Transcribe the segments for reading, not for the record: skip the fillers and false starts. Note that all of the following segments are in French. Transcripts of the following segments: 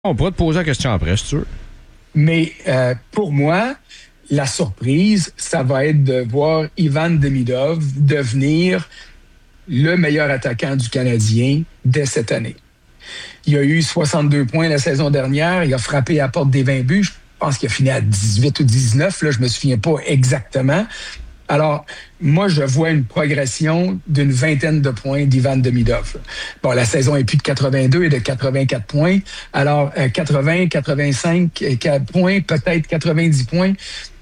On pourra te poser la question après, si tu veux. Mais pour moi, la surprise, ça va être de voir Ivan Demidov devenir le meilleur attaquant du Canadien dès cette année. Il a eu 62 points la saison dernière. Il a frappé à la porte des 20 buts. Je pense qu'il a fini à 18 ou 19. Là, je me souviens pas exactement. Alors, moi, je vois une progression d'une vingtaine de points d'Ivan Demidov. Bon, la saison est plus de 82 et de 84 points. Alors, 80, 85 points, peut-être 90 points.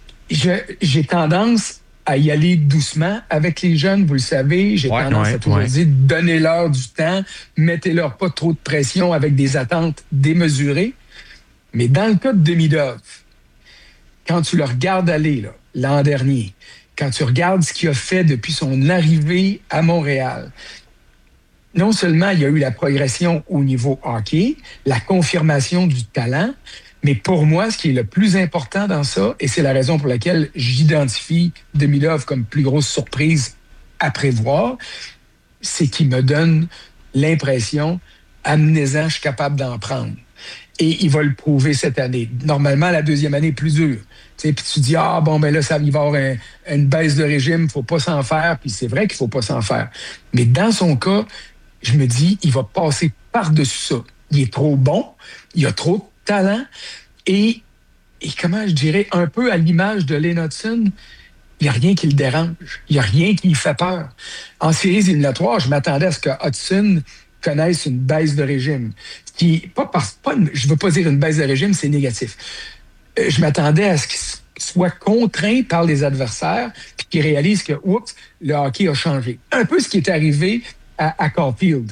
J'ai tendance à y aller doucement avec les jeunes, vous le savez. J'ai tendance à toujours dire, donnez-leur du temps, mettez-leur pas trop de pression avec des attentes démesurées. Mais dans le cas de Demidov, quand tu le regardes aller l'an dernier, quand tu regardes ce qu'il a fait depuis son arrivée à Montréal, non seulement il y a eu la progression au niveau hockey, la confirmation du talent, mais pour moi, ce qui est le plus important dans ça, et c'est la raison pour laquelle j'identifie Demidov comme plus grosse surprise à prévoir, c'est qu'il me donne l'impression, amenez-en, je suis capable d'en prendre. Et il va le prouver cette année. Normalement, la deuxième année est plus dure. Puis tu dis, là, ça, il va y avoir une baisse de régime, il ne faut pas s'en faire. Puis c'est vrai qu'il ne faut pas s'en faire. Mais dans son cas, je me dis, il va passer par-dessus ça. Il est trop bon, il a trop de talent. Et comment je dirais, un peu à l'image de Len Hudson, il n'y a rien qui le dérange. Il n'y a rien qui lui fait peur. En séries éliminatoires, je m'attendais à ce que Hudson connaissent une baisse de régime. Je ne veux pas dire une baisse de régime, c'est négatif. Je m'attendais à ce qu'il soit contraint par les adversaires puis qu'il réalise que, le hockey a changé. Un peu ce qui est arrivé à Caulfield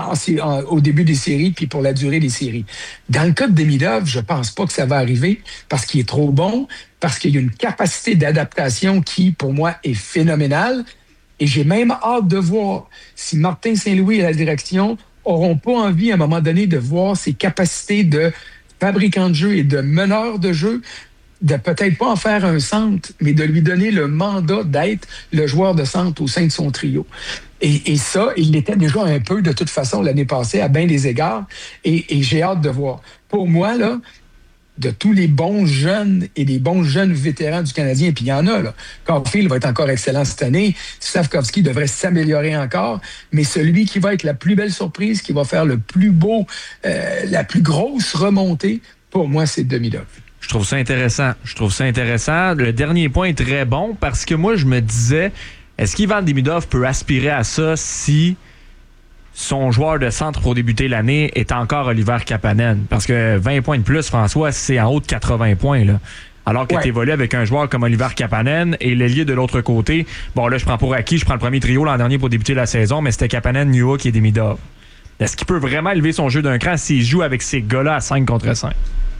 au début des séries puis pour la durée des séries. Dans le cas de Demidov, je pense pas que ça va arriver parce qu'il est trop bon, parce qu'il y a une capacité d'adaptation qui, pour moi, est phénoménale. Et j'ai même hâte de voir si Martin Saint-Louis et la direction n'auront pas envie, à un moment donné, de voir ses capacités de fabricant de jeu et de meneur de jeu, de peut-être pas en faire un centre, mais de lui donner le mandat d'être le joueur de centre au sein de son trio. Et ça, il l'était déjà un peu, de toute façon, l'année passée, à bien des égards. Et j'ai hâte de voir. Pour moi, là, de tous les bons jeunes et des bons jeunes vétérans du Canadien, puis il y en a, là. Caulfield va être encore excellent cette année. Slafkovský devrait s'améliorer encore. Mais celui qui va être la plus belle surprise, qui va faire le plus beau, la plus grosse remontée, pour moi, c'est Demidov. Je trouve ça intéressant. Le dernier point est très bon parce que moi, je me disais, est-ce qu'Ivan Demidov peut aspirer à ça si son joueur de centre pour débuter l'année est encore Oliver Kapanen? Parce que 20 points de plus, François, c'est en haut de 80 points, là. Alors que tu évolues avec un joueur comme Oliver Kapanen et l'ailier de l'autre côté. Bon, là, je prends pour acquis, je prends le premier trio l'an dernier pour débuter la saison, mais c'était Kapanen, Newhook et Demidov. Est-ce qu'il peut vraiment élever son jeu d'un cran s'il joue avec ces gars-là à 5 contre 5?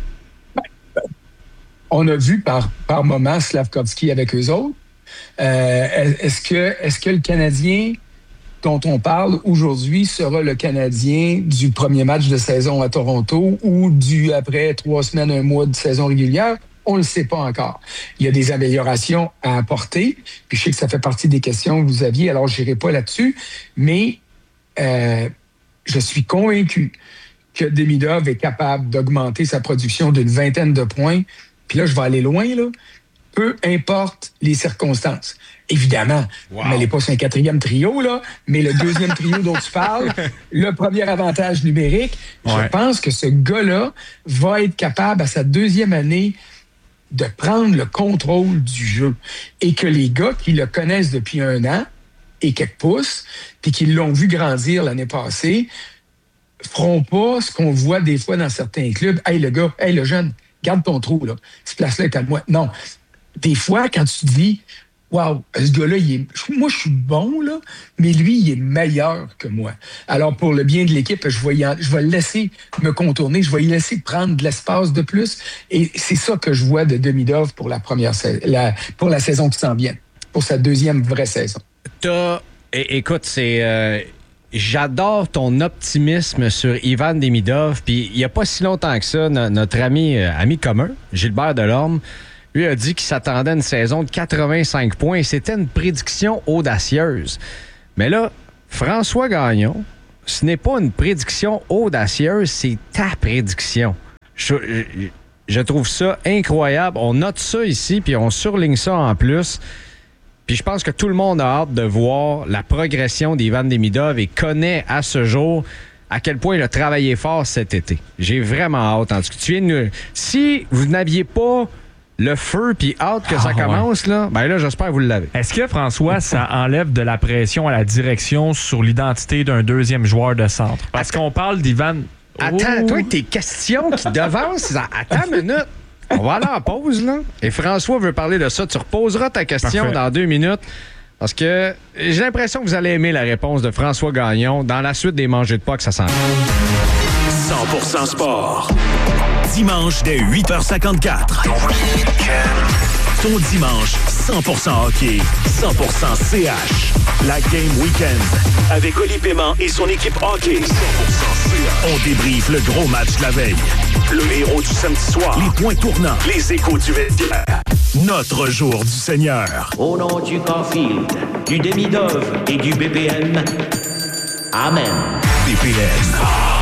On a vu par moments Slafkovský avec eux autres. Est-ce que le Canadien dont on parle aujourd'hui sera le Canadien du premier match de saison à Toronto ou après 3 semaines, 1 mois de saison régulière? On ne le sait pas encore. Il y a des améliorations à apporter. Puis je sais que ça fait partie des questions que vous aviez, alors je n'irai pas là-dessus. Mais je suis convaincu que Demidov est capable d'augmenter sa production d'une vingtaine de points. Puis là, je vais aller loin, là. Peu importe les circonstances. Évidemment, mais n'est pas sur un 4e trio, là, mais le 2e trio dont tu parles, le premier avantage numérique, je pense que ce gars-là va être capable, à sa 2e année, de prendre le contrôle du jeu. Et que les gars qui le connaissent depuis 1 an et quelques pouces, puis qui l'ont vu grandir l'année passée, feront pas ce qu'on voit des fois dans certains clubs. Hey, le gars, le jeune, garde ton trou, là. Cette place-là est à moi. Non. Des fois, quand tu te dis, waouh, ce gars-là, moi, je suis bon, là, mais lui, il est meilleur que moi. Alors, pour le bien de l'équipe, je vais le laisser me contourner, je vais lui laisser prendre de l'espace de plus. Et c'est ça que je vois de Demidov pour pour la saison qui s'en vient, pour sa 2e vraie saison. Écoute, j'adore ton optimisme sur Ivan Demidov. Puis il n'y a pas si longtemps que ça, notre ami commun, Gilbert Delorme, lui a dit qu'il s'attendait à une saison de 85 points et c'était une prédiction audacieuse. Mais là, François Gagnon, ce n'est pas une prédiction audacieuse, c'est ta prédiction. Je trouve ça incroyable. On note ça ici, puis on surligne ça en plus. Puis je pense que tout le monde a hâte de voir la progression d'Ivan Demidov et connaît à ce jour à quel point il a travaillé fort cet été. J'ai vraiment hâte. En tout cas, si vous n'aviez pas le feu puis hâte que ça commence, là j'espère que vous l'avez. Est-ce que, François, ça enlève de la pression à la direction sur l'identité d'un deuxième joueur de centre? Parce qu'on parle d'Ivan... Attends, toi, tes questions qui devancent... Attends une minute. On va aller en pause, là. Et François veut parler de ça. Tu reposeras ta question dans 2 minutes. Parce que j'ai l'impression que vous allez aimer la réponse de François Gagnon dans la suite des Mangeux de Pâques, ça s'en vient. 100% sport. Dimanche dès 8h54. Ton dimanche, 100% hockey, 100% CH. La Game Weekend. Avec Oli Paiement et son équipe hockey. 100% CH. On débriefe le gros match de la veille. Le héros du samedi soir. Les points tournants. Les échos du vestiaire. Notre jour du Seigneur. Au nom du Caulfield, du Demidov et du BPM. Amen. BPM.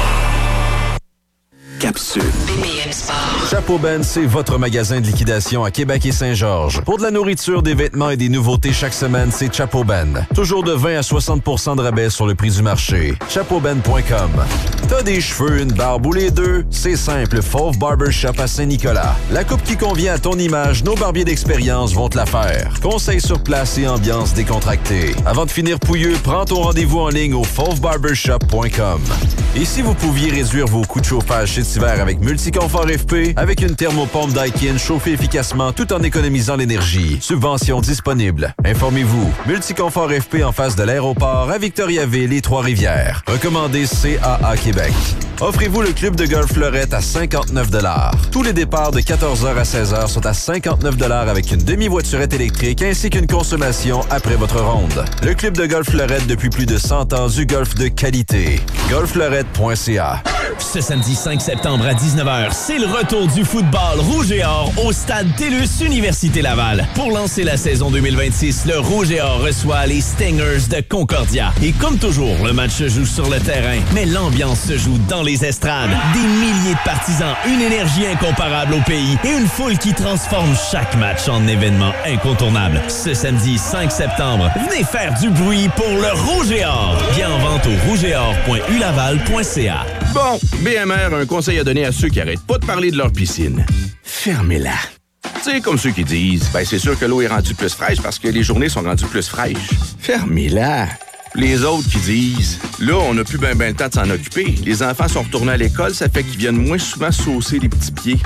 Capsule. BPM Sport. Chapeau Ben, c'est votre magasin de liquidation à Québec et Saint-Georges. Pour de la nourriture, des vêtements et des nouveautés chaque semaine, c'est Chapeau Ben. Toujours de 20 à 60% de rabais sur le prix du marché. ChapeauBen.com. T'as des cheveux, une barbe ou les deux? C'est simple, Fauve Barbershop à Saint-Nicolas. La coupe qui convient à ton image, nos barbiers d'expérience vont te la faire. Conseils sur place et ambiance décontractée. Avant de finir pouilleux, prends ton rendez-vous en ligne au fauvebarbershop.com. Et si vous pouviez réduire vos coûts de chauffage cet hiver avec Multiconfort FP, avec une thermopompe Daikin chauffée efficacement tout en économisant l'énergie. Subvention disponible. Informez-vous. Multiconfort FP en face de l'aéroport à Victoriaville et Trois-Rivières. Recommandé CAA Québec. Offrez-vous le club de golf Fleurette à 59 $. Tous les départs de 14h à 16h sont à 59 $ avec une demi-voiturette électrique ainsi qu'une consommation après votre ronde. Le club de golf Fleurette depuis plus de 100 ans du golf de qualité. golffleurette.ca. Ce samedi 5 septembre à 19h, c'est le retour du football rouge et or au stade TELUS Université Laval. Pour lancer la saison 2026, le rouge et or reçoit les Stingers de Concordia. Et comme toujours, le match se joue sur le terrain, mais l'ambiance se joue dans les estrades. Des milliers de partisans, une énergie incomparable au pays et une foule qui transforme chaque match en événement incontournable. Ce samedi 5 septembre, venez faire du bruit pour le rouge et or. Bien en vente au rougeetor.ulaval.ca. Bon, BMR a un conseil à donner à ceux qui arrêtent pas de parler de leur piscine. Fermez-la. Tu sais, comme ceux qui disent, c'est sûr que l'eau est rendue plus fraîche parce que les journées sont rendues plus fraîches. Fermez-la. Les autres qui disent, là, on n'a plus ben le temps de s'en occuper. Les enfants sont retournés à l'école, ça fait qu'ils viennent moins souvent saucer les petits pieds.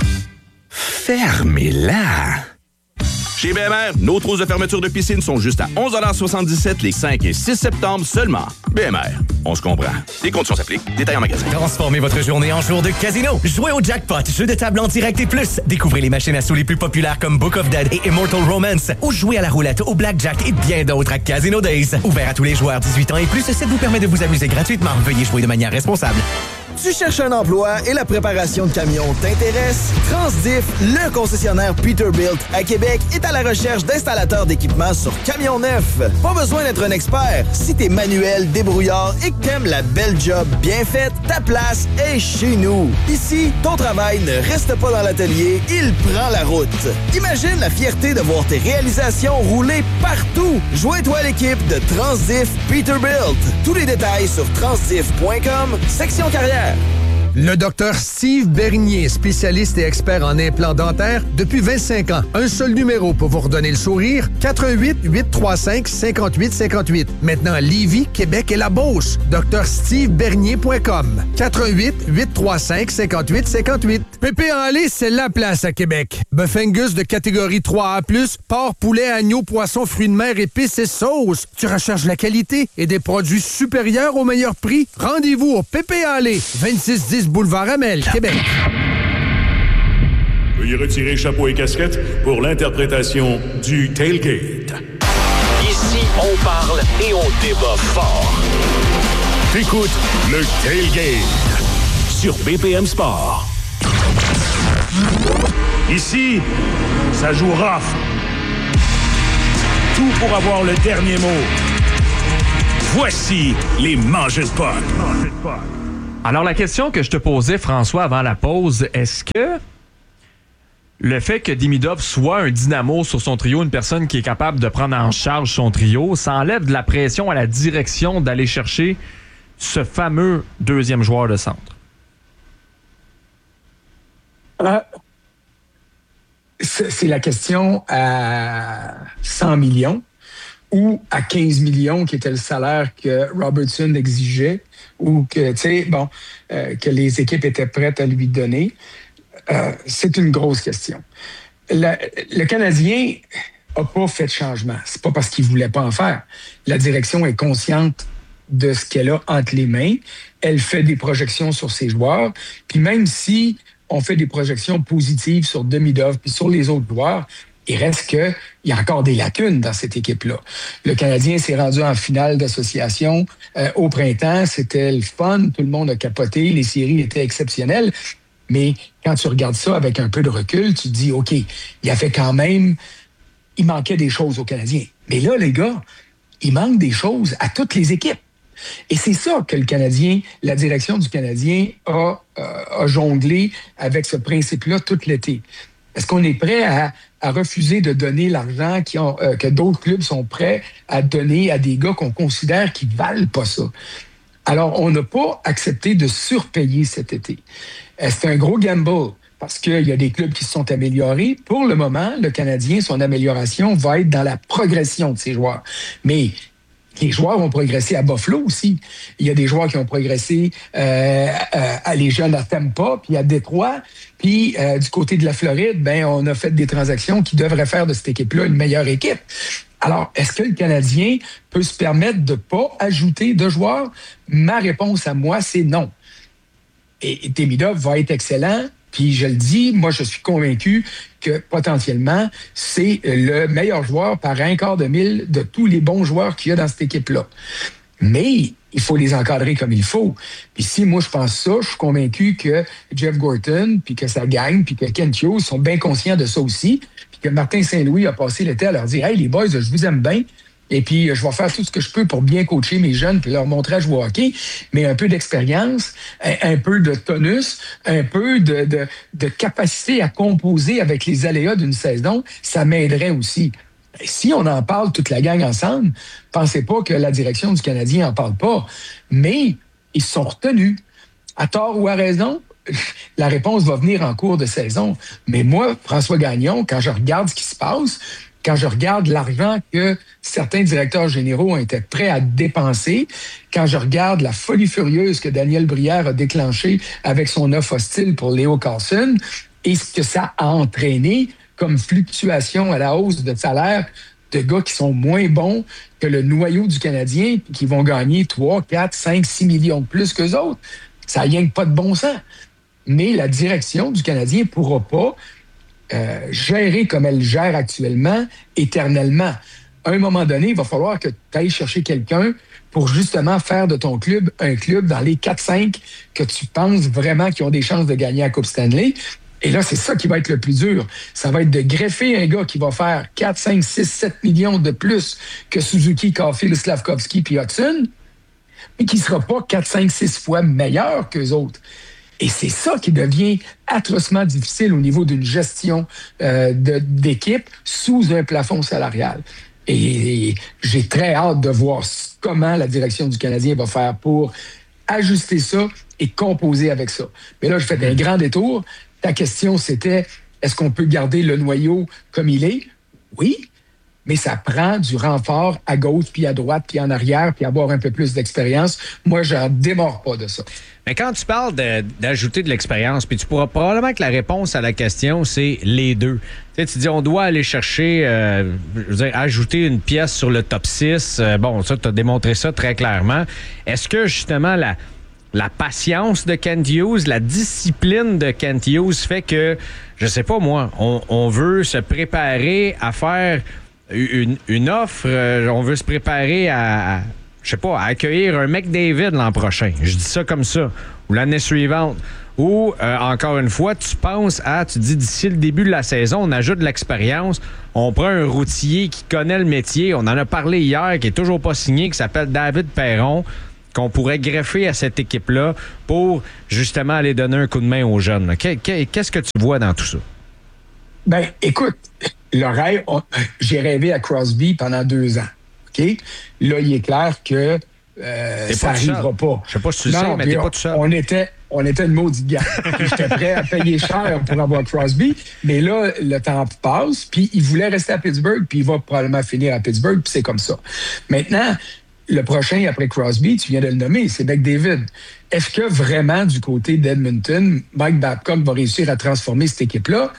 Fermez-la. Chez BMR, nos trousses de fermeture de piscine sont juste à 11,77 $ les 5 et 6 septembre seulement. BMR, on se comprend. Les conditions s'appliquent. Détails en magasin. Transformez votre journée en jour de casino. Jouez au jackpot, jeu de table en direct et plus. Découvrez les machines à sous les plus populaires comme Book of Dead et Immortal Romance. Ou jouez à la roulette, au blackjack et bien d'autres à Casino Days. Ouvert à tous les joueurs 18 ans et plus, ça vous permet de vous amuser gratuitement. Veuillez jouer de manière responsable. Tu cherches un emploi et la préparation de camions t'intéresse? Transdiff, le concessionnaire Peterbilt à Québec, est à la recherche d'installateurs d'équipements sur camions neufs. Pas besoin d'être un expert. Si t'es manuel, débrouillard et que t'aimes la belle job bien faite, ta place est chez nous. Ici, ton travail ne reste pas dans l'atelier, il prend la route. Imagine la fierté de voir tes réalisations rouler partout. Joins-toi à l'équipe de Transdiff Peterbilt. Tous les détails sur transdiff.com, section carrière. Le docteur Steve Bernier, spécialiste et expert en implants dentaires depuis 25 ans. Un seul numéro pour vous redonner le sourire, 88-835-5858. Maintenant à Lévis, Québec et la Beauce. drstevebernier.com. 88-835-5858. Pépé en lait, c'est la place à Québec. Bœuf Angus de catégorie 3A+, porc, poulet, agneau, poisson, fruits de mer, épices et sauces. Tu recherches la qualité et des produits supérieurs au meilleur prix? Rendez-vous au Pépé en lait, 2610 Boulevard Amel, Québec. Veuillez retirer chapeau et casquette pour l'interprétation du Tailgate. Ici, on parle et on débat fort. T'écoutes le Tailgate sur BPM Sport. Ici, ça joue rough. Tout pour avoir le dernier mot. Voici les Mangeux de Pâques. Alors, la question que je te posais, François, avant la pause, est-ce que le fait que Demidov soit un dynamo sur son trio, une personne qui est capable de prendre en charge son trio, ça enlève de la pression à la direction d'aller chercher ce fameux deuxième joueur de centre? C'est la question à 100 millions ou à 15 millions, qui était le salaire que Robertson exigeait, ou que, que les équipes étaient prêtes à lui donner. C'est une grosse question. Le Canadien n'a pas fait de changement. C'est pas parce qu'il ne voulait pas en faire. La direction est consciente de ce qu'elle a entre les mains. Elle fait des projections sur ses joueurs. Puis même si on fait des projections positives sur Demidov puis sur les autres joueurs, il reste qu'il y a encore des lacunes dans cette équipe-là. Le Canadien s'est rendu en finale d'association au printemps. C'était le fun. Tout le monde a capoté. Les séries étaient exceptionnelles. Mais quand tu regardes ça avec un peu de recul, tu te dis, OK, il manquait des choses aux Canadiens. Mais là, les gars, il manque des choses à toutes les équipes. Et c'est ça que la direction du Canadien a jonglé avec ce principe-là tout l'été. Est-ce qu'on est prêt à refuser de donner l'argent que d'autres clubs sont prêts à donner à des gars qu'on considère qui ne valent pas ça? Alors, on n'a pas accepté de surpayer cet été. C'est un gros gamble parce qu'il y a des clubs qui se sont améliorés. Pour le moment, le Canadien, son amélioration va être dans la progression de ses joueurs. Mais les joueurs ont progressé à Buffalo aussi. Il y a des joueurs qui ont progressé à les jeunes à Tampa, puis à Détroit. Puis du côté de la Floride, on a fait des transactions qui devraient faire de cette équipe-là une meilleure équipe. Alors, est-ce que le Canadien peut se permettre de ne pas ajouter de joueurs? Ma réponse à moi, c'est non. Et Demidov va être excellent. Puis je le dis, moi, je suis convaincu que potentiellement, c'est le meilleur joueur par un quart de mille de tous les bons joueurs qu'il y a dans cette équipe-là. Mais il faut les encadrer comme il faut. Puis si moi, je pense ça, je suis convaincu que Jeff Gorton, puis que sa gang, puis que Kent Hughes sont bien conscients de ça aussi, puis que Martin Saint-Louis a passé l'été à leur dire « Hey, les boys, je vous aime bien. » Et puis, je vais faire tout ce que je peux pour bien coacher mes jeunes puis leur montrer à jouer au hockey, mais un peu d'expérience, un peu de tonus, un peu de capacité à composer avec les aléas d'une saison, ça m'aiderait aussi. Et si on en parle toute la gang ensemble, pensez pas que la direction du Canadien n'en parle pas, mais ils se sont retenus. À tort ou à raison, la réponse va venir en cours de saison. Mais moi, François Gagnon, quand je regarde ce qui se passe, quand je regarde l'argent que certains directeurs généraux ont été prêts à dépenser, quand je regarde la folie furieuse que Daniel Brière a déclenchée avec son offre hostile pour Leo Carlsson et ce que ça a entraîné comme fluctuation à la hausse de salaire de gars qui sont moins bons que le noyau du Canadien, qui vont gagner 3, 4, 5, 6 millions de plus qu'eux autres. Ça n'a rien que pas de bon sens. Mais la direction du Canadien ne pourra pas gérer comme elle gère actuellement, éternellement. À un moment donné, il va falloir que tu ailles chercher quelqu'un pour justement faire de ton club un club dans les 4-5 que tu penses vraiment qu'ils ont des chances de gagner la Coupe Stanley. Et là, c'est ça qui va être le plus dur. Ça va être de greffer un gars qui va faire 4, 5, 6, 7 millions de plus que Suzuki, Caulfield, Slavkovski puis Hudson, mais qui ne sera pas 4, 5, 6 fois meilleur qu'eux autres. Et c'est ça qui devient atrocement difficile au niveau d'une gestion d'équipe sous un plafond salarial. Et j'ai très hâte de voir comment la direction du Canadien va faire pour ajuster ça et composer avec ça. Mais là, je fais un grand détour. Ta question, c'était, est-ce qu'on peut garder le noyau comme il est? Oui, mais ça prend du renfort à gauche, puis à droite, puis en arrière, puis avoir un peu plus d'expérience. Moi, j'en démords pas de ça. Mais quand tu parles d'ajouter de l'expérience, puis tu pourras probablement que la réponse à la question, c'est les deux. Tu sais, tu dis, on doit aller chercher, ajouter une pièce sur le top 6. Bon, ça, tu as démontré ça très clairement. Est-ce que, justement, la patience de Kent Hughes, la discipline de Kent Hughes fait que, je sais pas moi, on veut se préparer à faire une offre, on veut se préparer à accueillir un McDavid l'an prochain. Je dis ça comme ça. Ou l'année suivante. Ou, encore une fois, tu dis d'ici le début de la saison, on ajoute de l'expérience, on prend un routier qui connaît le métier, on en a parlé hier, qui est toujours pas signé, qui s'appelle David Perron. qu'on pourrait greffer à cette équipe-là pour justement aller donner un coup de main aux jeunes? Là? Qu'est-ce que tu vois dans tout ça? Ben, écoute, le rêve, j'ai rêvé à Crosby pendant 2 ans. OK? Là, il est clair que ça n'arrivera pas. Je sais pas si tu le sais, mais t'es pas tout seul. On était une maudite gang. J'étais prêt à payer cher pour avoir Crosby, mais là, le temps passe, puis il voulait rester à Pittsburgh, puis il va probablement finir à Pittsburgh, puis c'est comme ça. Maintenant, le prochain après Crosby, tu viens de le nommer, c'est McDavid. Est-ce que vraiment, du côté d'Edmonton, Mike Babcock va réussir à transformer cette équipe-là?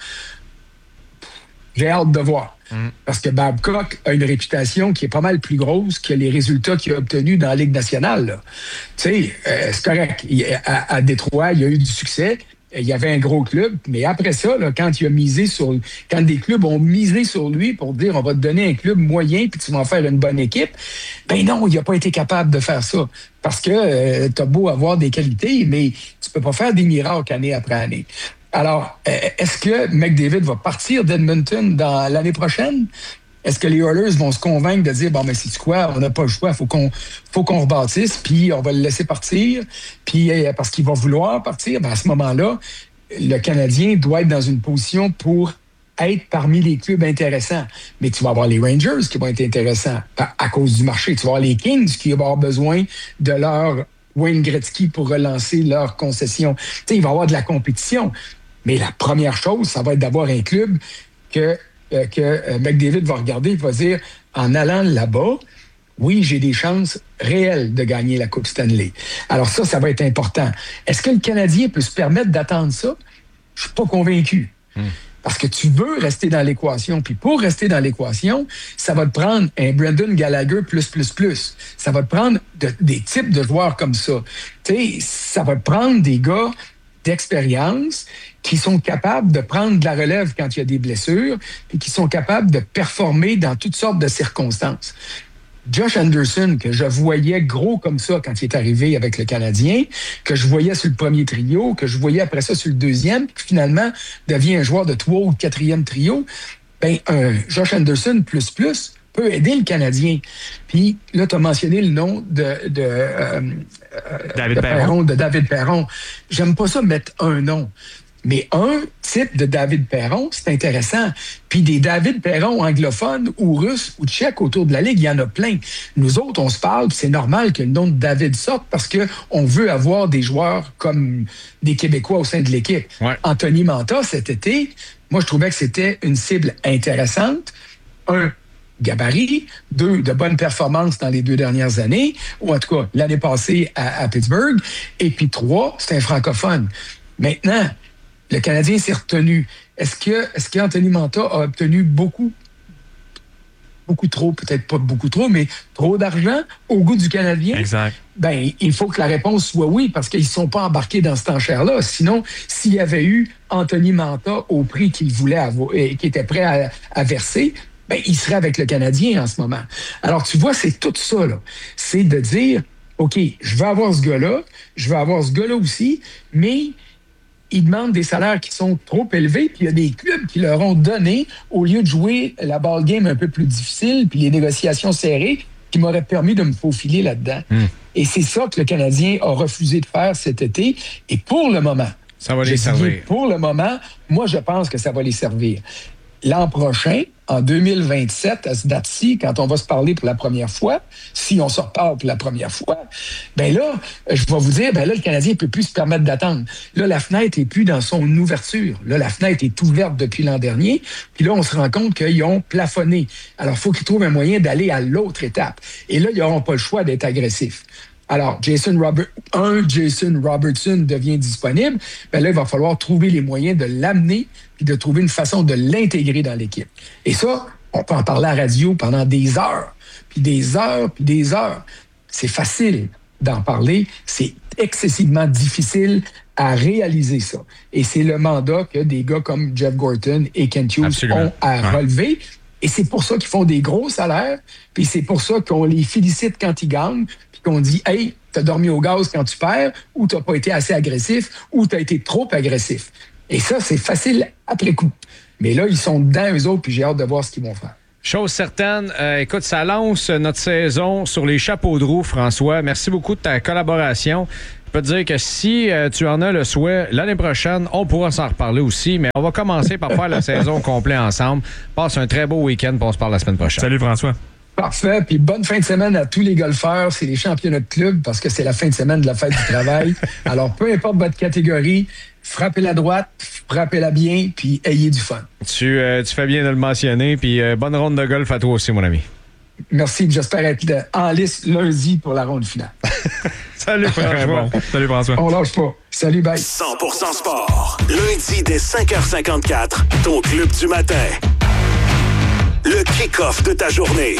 J'ai hâte de voir. Parce que Babcock a une réputation qui est pas mal plus grosse que les résultats qu'il a obtenus dans la Ligue nationale. Tu sais, c'est correct. À Détroit, il y a eu du succès. Il y avait un gros club. Mais après ça, là, quand des clubs ont misé sur lui pour dire on va te donner un club moyen puis tu vas en faire une bonne équipe, ben non, il n'a pas été capable de faire ça. Parce que tu as beau avoir des qualités, mais tu peux pas faire des miracles année après année. Alors, est-ce que McDavid va partir d'Edmonton dans l'année prochaine? Est-ce que les Oilers vont se convaincre de dire, bon, mais c'est quoi, on n'a pas le choix, faut qu'on rebâtisse, puis on va le laisser partir, puis parce qu'il va vouloir partir, ben à ce moment-là, le Canadien doit être dans une position pour être parmi les clubs intéressants. Mais tu vas avoir les Rangers qui vont être intéressants à cause du marché. Tu vas avoir les Kings qui vont avoir besoin de leur Wayne Gretzky pour relancer leur concession. Tu sais, il va y avoir de la compétition. Mais la première chose, ça va être d'avoir un club que McDavid va regarder et va dire, en allant là-bas, oui, j'ai des chances réelles de gagner la Coupe Stanley. Alors ça va être important. Est-ce que le Canadien peut se permettre d'attendre ça? Je suis pas convaincu. Parce que tu veux rester dans l'équation. Puis pour rester dans l'équation, ça va te prendre un Brendan Gallagher plus. Ça va te prendre des types de joueurs comme ça. Tu sais, ça va te prendre des gars d'expérience qui sont capables de prendre de la relève quand il y a des blessures et qui sont capables de performer dans toutes sortes de circonstances. Josh Anderson, que je voyais gros comme ça quand il est arrivé avec le Canadien, que je voyais sur le premier trio, que je voyais après ça sur le deuxième, puis finalement devient un joueur de 3 ou 4e trio, ben un Josh Anderson plus peut aider le Canadien. Puis là, tu as mentionné le nom de David Perron. J'aime pas ça mettre un nom. Mais un type de David Perron, c'est intéressant. Puis des David Perron anglophones ou russes ou tchèques autour de la Ligue, il y en a plein. Nous autres, on se parle, puis c'est normal que le nom de David sorte parce qu'on veut avoir des joueurs comme des Québécois au sein de l'équipe. Ouais. Anthony Mantha, cet été, moi, je trouvais que c'était une cible intéressante. 1, gabarit. 2, de bonnes performances dans les 2 dernières années, ou en tout cas l'année passée à Pittsburgh. Et puis 3, c'est un francophone. Maintenant, le Canadien s'est retenu. Est-ce qu'Anthony Mantha a obtenu beaucoup trop, peut-être pas beaucoup trop, mais trop d'argent au goût du Canadien? Exact. Ben, il faut que la réponse soit oui, parce qu'ils ne sont pas embarqués dans cette enchère-là. Sinon, s'il y avait eu Anthony Mantha au prix qu'il voulait avoir et qu'il était prêt à verser, ben, il serait avec le Canadien en ce moment. Alors, tu vois, c'est tout ça, là. C'est de dire, OK, je veux avoir ce gars-là aussi, mais ils demandent des salaires qui sont trop élevés, puis il y a des clubs qui leur ont donné, au lieu de jouer la ball game un peu plus difficile, puis les négociations serrées, qui m'auraient permis de me faufiler là-dedans. Et c'est ça que le Canadien a refusé de faire cet été. Et pour le moment, ça va les servir. Pour le moment, moi, je pense que ça va les servir. L'an prochain, en 2027, à ce date-ci, quand on va se parler pour la première fois, si on se reparle pour la première fois, ben là, je vais vous dire, ben là, le Canadien ne peut plus se permettre d'attendre. Là, la fenêtre n'est plus dans son ouverture. Là, la fenêtre est ouverte depuis l'an dernier. Puis là, on se rend compte qu'ils ont plafonné. Alors, il faut qu'ils trouvent un moyen d'aller à l'autre étape. Et là, ils n'auront pas le choix d'être agressifs. Alors, Jason Robertson devient disponible. Ben là, il va falloir trouver les moyens de l'amener et de trouver une façon de l'intégrer dans l'équipe. Et ça, on peut en parler à la radio pendant des heures, puis des heures, puis des heures. C'est facile d'en parler. C'est excessivement difficile à réaliser ça. Et c'est le mandat que des gars comme Jeff Gorton et Kent Hughes ont à relever. Et c'est pour ça qu'ils font des gros salaires, puis c'est pour ça qu'on les félicite quand ils gagnent, puis qu'on dit « Hey, t'as dormi au gaz quand tu perds, ou t'as pas été assez agressif, ou t'as été trop agressif. » Et ça, c'est facile après coup. Mais là, ils sont dedans, eux autres, puis j'ai hâte de voir ce qu'ils vont faire. Chose certaine, écoute, ça lance notre saison sur les chapeaux de roue, François. Merci beaucoup de ta collaboration. Je peux te dire que si tu en as le souhait, l'année prochaine, on pourra s'en reparler aussi, mais on va commencer par faire la saison complète ensemble. Passe un très beau week-end, puis on se parle la semaine prochaine. Salut François. Parfait. Puis bonne fin de semaine à tous les golfeurs. C'est les championnats de club parce que c'est la fin de semaine de la fête du travail. Alors, peu importe votre catégorie, frappez la droite, frappez-la bien, puis ayez du fun. Tu fais bien de le mentionner, puis bonne ronde de golf à toi aussi, mon ami. Merci. J'espère être en liste lundi pour la ronde finale. Salut François. Salut François. On lâche pas. Salut, bye. 100% sport. Lundi dès 5h54, ton club du matin. Le kick-off de ta journée.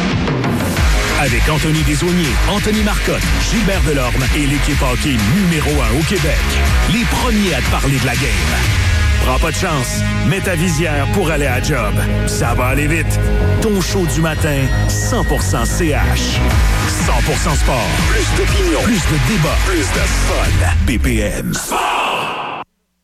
Avec Anthony Desaulniers, Anthony Marcotte, Gilbert Delorme et l'équipe hockey numéro 1 au Québec. Les premiers à te parler de la game. Prends pas de chance. Mets ta visière pour aller à job. Ça va aller vite. Ton show du matin, 100% CH. 100% sport. Plus d'opinion. Plus de débat. Plus de fun. BPM Sport.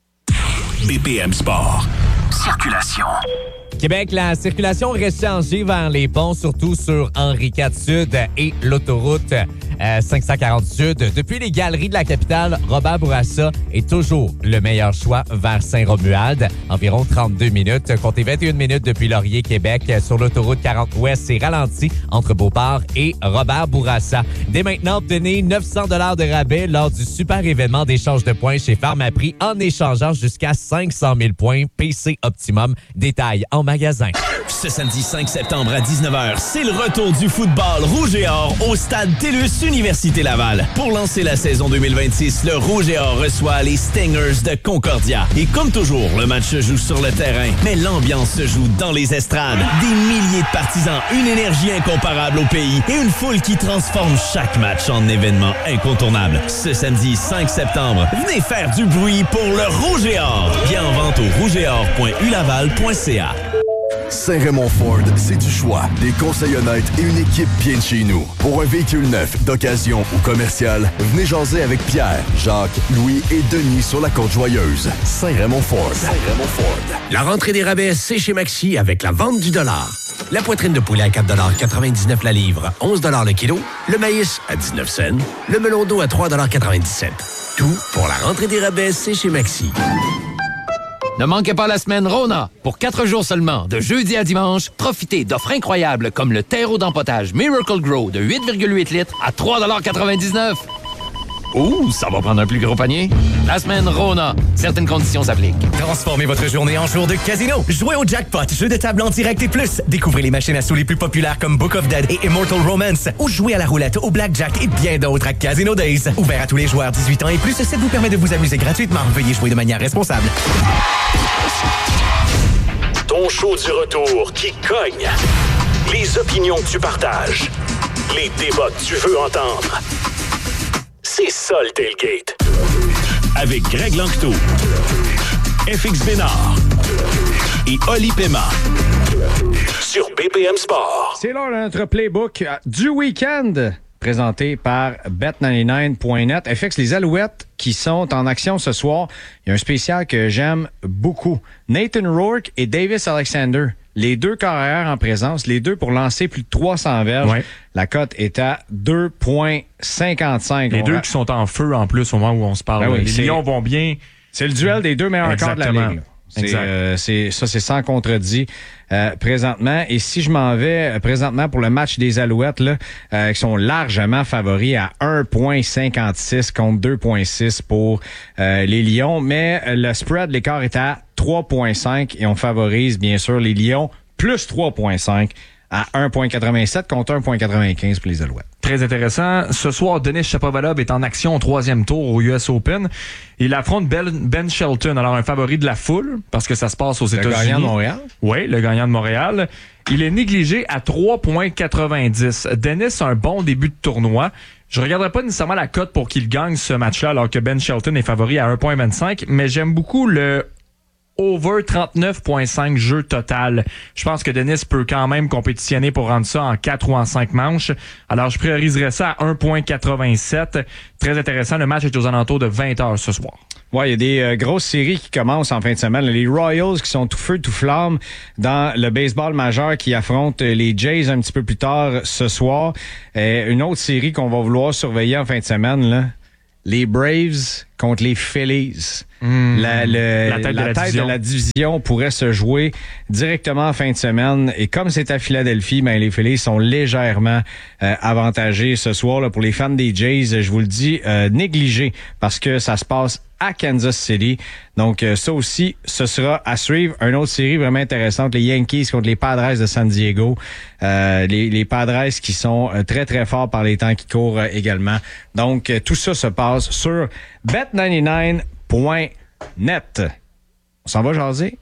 BPM Sport. Circulation. Québec, la circulation reste changée vers les ponts, surtout sur Henri IV Sud et l'autoroute 540 Sud. Depuis les galeries de la capitale, Robert Bourassa est toujours le meilleur choix vers Saint-Romuald. Environ 32 minutes. Comptez 21 minutes depuis Laurier, Québec. Sur l'autoroute 40 Ouest, c'est ralenti entre Beauport et Robert Bourassa. Dès maintenant, obtenez 900 $ de rabais lors du super événement d'échange de points chez Pharmaprix en échangeant jusqu'à 500 000 points PC Optimum. Détails en magasin. Ce samedi 5 septembre à 19h, c'est le retour du football rouge et or au stade TELUS Université Laval. Pour lancer la saison 2026, le rouge et or reçoit les Stingers de Concordia. Et comme toujours, le match se joue sur le terrain, mais l'ambiance se joue dans les estrades. Des milliers de partisans, une énergie incomparable au pays et une foule qui transforme chaque match en événement incontournable. Ce samedi 5 septembre, venez faire du bruit pour le rouge et or. Bien en vente au rougeetor.ulaval.ca. Saint-Raymond Ford, c'est du choix, des conseils honnêtes et une équipe bien de chez nous. Pour un véhicule neuf, d'occasion ou commercial, venez jaser avec Pierre, Jacques, Louis et Denis sur la Côte-Joyeuse. Saint-Raymond Ford. Saint-Raymond Ford. La rentrée des rabais, c'est chez Maxi avec la vente du dollar. La poitrine de poulet à 4,99 $ la livre, 11 $ le kilo. Le maïs à 19 cents. Le melon d'eau à 3,97 $. Tout pour la rentrée des rabais, c'est chez Maxi. Ne manquez pas la semaine Rona. Pour 4 jours seulement, de jeudi à dimanche, profitez d'offres incroyables comme le terreau d'empotage Miracle Grow de 8,8 litres à 3,99 $. Ouh, ça va prendre un plus gros panier. La semaine Rona. Certaines conditions s'appliquent. Transformez votre journée en jour de casino. Jouez au jackpot, jeu de table en direct et plus. Découvrez les machines à sous les plus populaires comme Book of Dead et Immortal Romance. Ou jouez à la roulette, au blackjack et bien d'autres à Casino Days. Ouvert à tous les joueurs 18 ans et plus, ça vous permet de vous amuser gratuitement. Veuillez jouer de manière responsable. Ton show du retour qui cogne. Les opinions que tu partages. Les débats que tu veux entendre. C'est ça le tailgate. Avec Greg Lanctot, FX Bénard et Oli Pema. Sur BPM Sport. C'est l'heure de notre playbook du week-end, présenté par Bet99.net. FX, les Alouettes qui sont en action ce soir. Il y a un spécial que j'aime beaucoup. Nathan Rourke et Davis Alexander. Les deux carrières en présence, les deux pour lancer plus de 300 verges. Ouais. La cote est à 2,55. Les deux qui sont en feu en plus au moment où on se parle. Ben oui, les Lions vont bien. C'est le duel des deux meilleurs corps de la Ligue. C'est sans contredit présentement. Et si je m'en vais présentement pour le match des Alouettes, là, qui sont largement favoris à 1,56 contre 2,6 pour les Lions. Mais le spread, l'écart est à 3,5 et on favorise bien sûr les Lions plus 3,5 à 1,87 contre 1,95 pour les Alouettes. Très intéressant. Ce soir, Denis Shapovalov est en action au 3e tour au US Open. Il affronte Ben Shelton, alors un favori de la foule, parce que ça se passe aux États-Unis. Le gagnant de Montréal? Oui, le gagnant de Montréal. Il est négligé à 3,90. Denis a un bon début de tournoi. Je ne regarderai pas nécessairement la cote pour qu'il gagne ce match-là, alors que Ben Shelton est favori à 1,25, mais j'aime beaucoup le over 39,5 jeux total. Je pense que Denis peut quand même compétitionner pour rendre ça en 4 ou en 5 manches. Alors, je prioriserais ça à 1,87. Très intéressant. Le match est aux alentours de 20h ce soir. Oui, il y a des grosses séries qui commencent en fin de semaine. Les Royals qui sont tout feu, tout flamme dans le baseball majeur qui affrontent les Jays un petit peu plus tard ce soir. Une autre série qu'on va vouloir surveiller en fin de semaine, là, les Braves contre les Phillies. La tête de la division pourrait se jouer directement en fin de semaine. Et comme c'est à Philadelphie, ben, les Phillies sont légèrement avantagés ce soir. Là, pour les fans des Jays, je vous le dis, négligés parce que ça se passe à Kansas City. Donc, ça aussi, ce sera à suivre. Une autre série vraiment intéressante, les Yankees contre les Padres de San Diego. Les Padres qui sont très, très forts par les temps qui courent également. Donc, tout ça se passe sur Bet99.net. On s'en va jaser?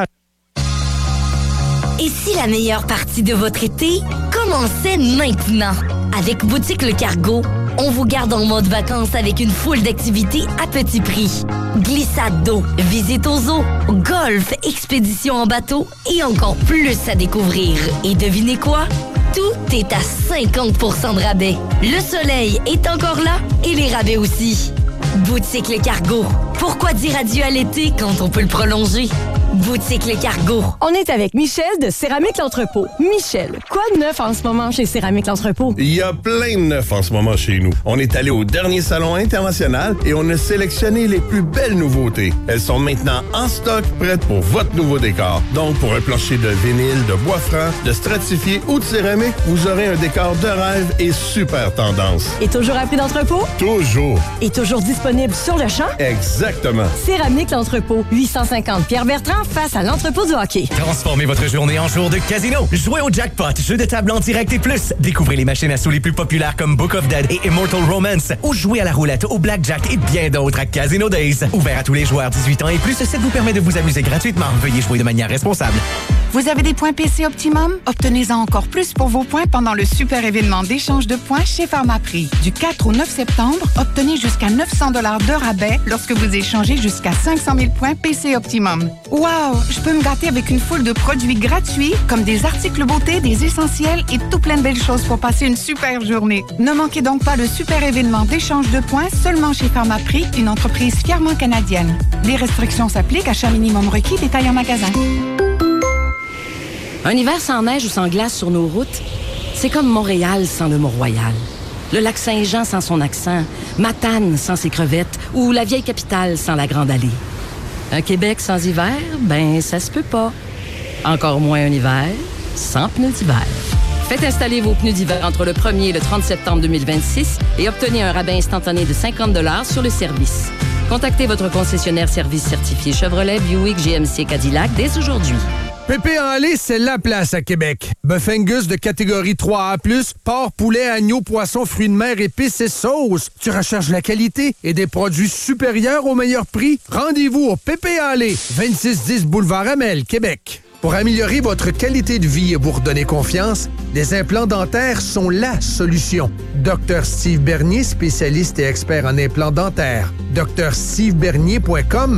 Et si la meilleure partie de votre été commençait maintenant? Avec Boutique Le Cargo, on vous garde en mode vacances avec une foule d'activités à petit prix. Glissade d'eau, visite aux eaux, golf, expédition en bateau et encore plus à découvrir. Et devinez quoi? Tout est à 50% de rabais. Le soleil est encore là et les rabais aussi. Boutique Le Cargo. Pourquoi dire adieu à l'été quand on peut le prolonger? Boutique Le Cargo. On est avec Michel de Céramique L'Entrepôt. Michel, quoi de neuf en ce moment chez Céramique L'Entrepôt? Il y a plein de neuf en ce moment chez nous. On est allé au dernier salon international et on a sélectionné les plus belles nouveautés. Elles sont maintenant en stock, prêtes pour votre nouveau décor. Donc, pour un plancher de vinyle, de bois franc, de stratifié ou de céramique, vous aurez un décor de rêve et super tendance. Et toujours à prix d'entrepôt? Toujours. Et toujours disponible sur le champ? Exactement. Céramique L'Entrepôt. 850 Pierre-Bertrand face à l'entrepôt du hockey. Transformez votre journée en jour de casino. Jouez au jackpot, jeu de table en direct et plus. Découvrez les machines à sous les plus populaires comme Book of Dead et Immortal Romance. Ou jouez à la roulette, au blackjack et bien d'autres à Casino Days. Ouvert à tous les joueurs 18 ans et plus, ça vous permet de vous amuser gratuitement. Veuillez jouer de manière responsable. Vous avez des points PC Optimum? Obtenez-en encore plus pour vos points pendant le super événement d'échange de points chez Pharmaprix. Du 4 au 9 septembre, obtenez jusqu'à 900 $ de rabais lorsque vous échangez jusqu'à 500 000 points PC Optimum. Wow! Je peux me gâter avec une foule de produits gratuits comme des articles beauté, des essentiels et tout plein de belles choses pour passer une super journée. Ne manquez donc pas le super événement d'échange de points seulement chez Pharmaprix, une entreprise fièrement canadienne. Les restrictions s'appliquent, achat minimum requis, détail en magasin. Un hiver sans neige ou sans glace sur nos routes, c'est comme Montréal sans le Mont-Royal. Le lac Saint-Jean sans son accent, Matane sans ses crevettes ou la vieille capitale sans la Grande Allée. Un Québec sans hiver, ben ça se peut pas. Encore moins un hiver sans pneus d'hiver. Faites installer vos pneus d'hiver entre le 1er et le 30 septembre 2026 et obtenez un rabais instantané de 50 $ sur le service. Contactez votre concessionnaire service certifié Chevrolet, Buick, GMC, Cadillac dès aujourd'hui. Pépé en lait, c'est la place à Québec. Bœuf Angus de catégorie 3A+, porc, poulet, agneau, poisson, fruits de mer, épices et sauces. Tu recherches la qualité et des produits supérieurs au meilleur prix? Rendez-vous au Pépé en lait, 2610 Boulevard Amel, Québec. Pour améliorer votre qualité de vie et vous redonner confiance, les implants dentaires sont la solution. Dr Steve Bernier, spécialiste et expert en implants dentaires. drstevebernier.com,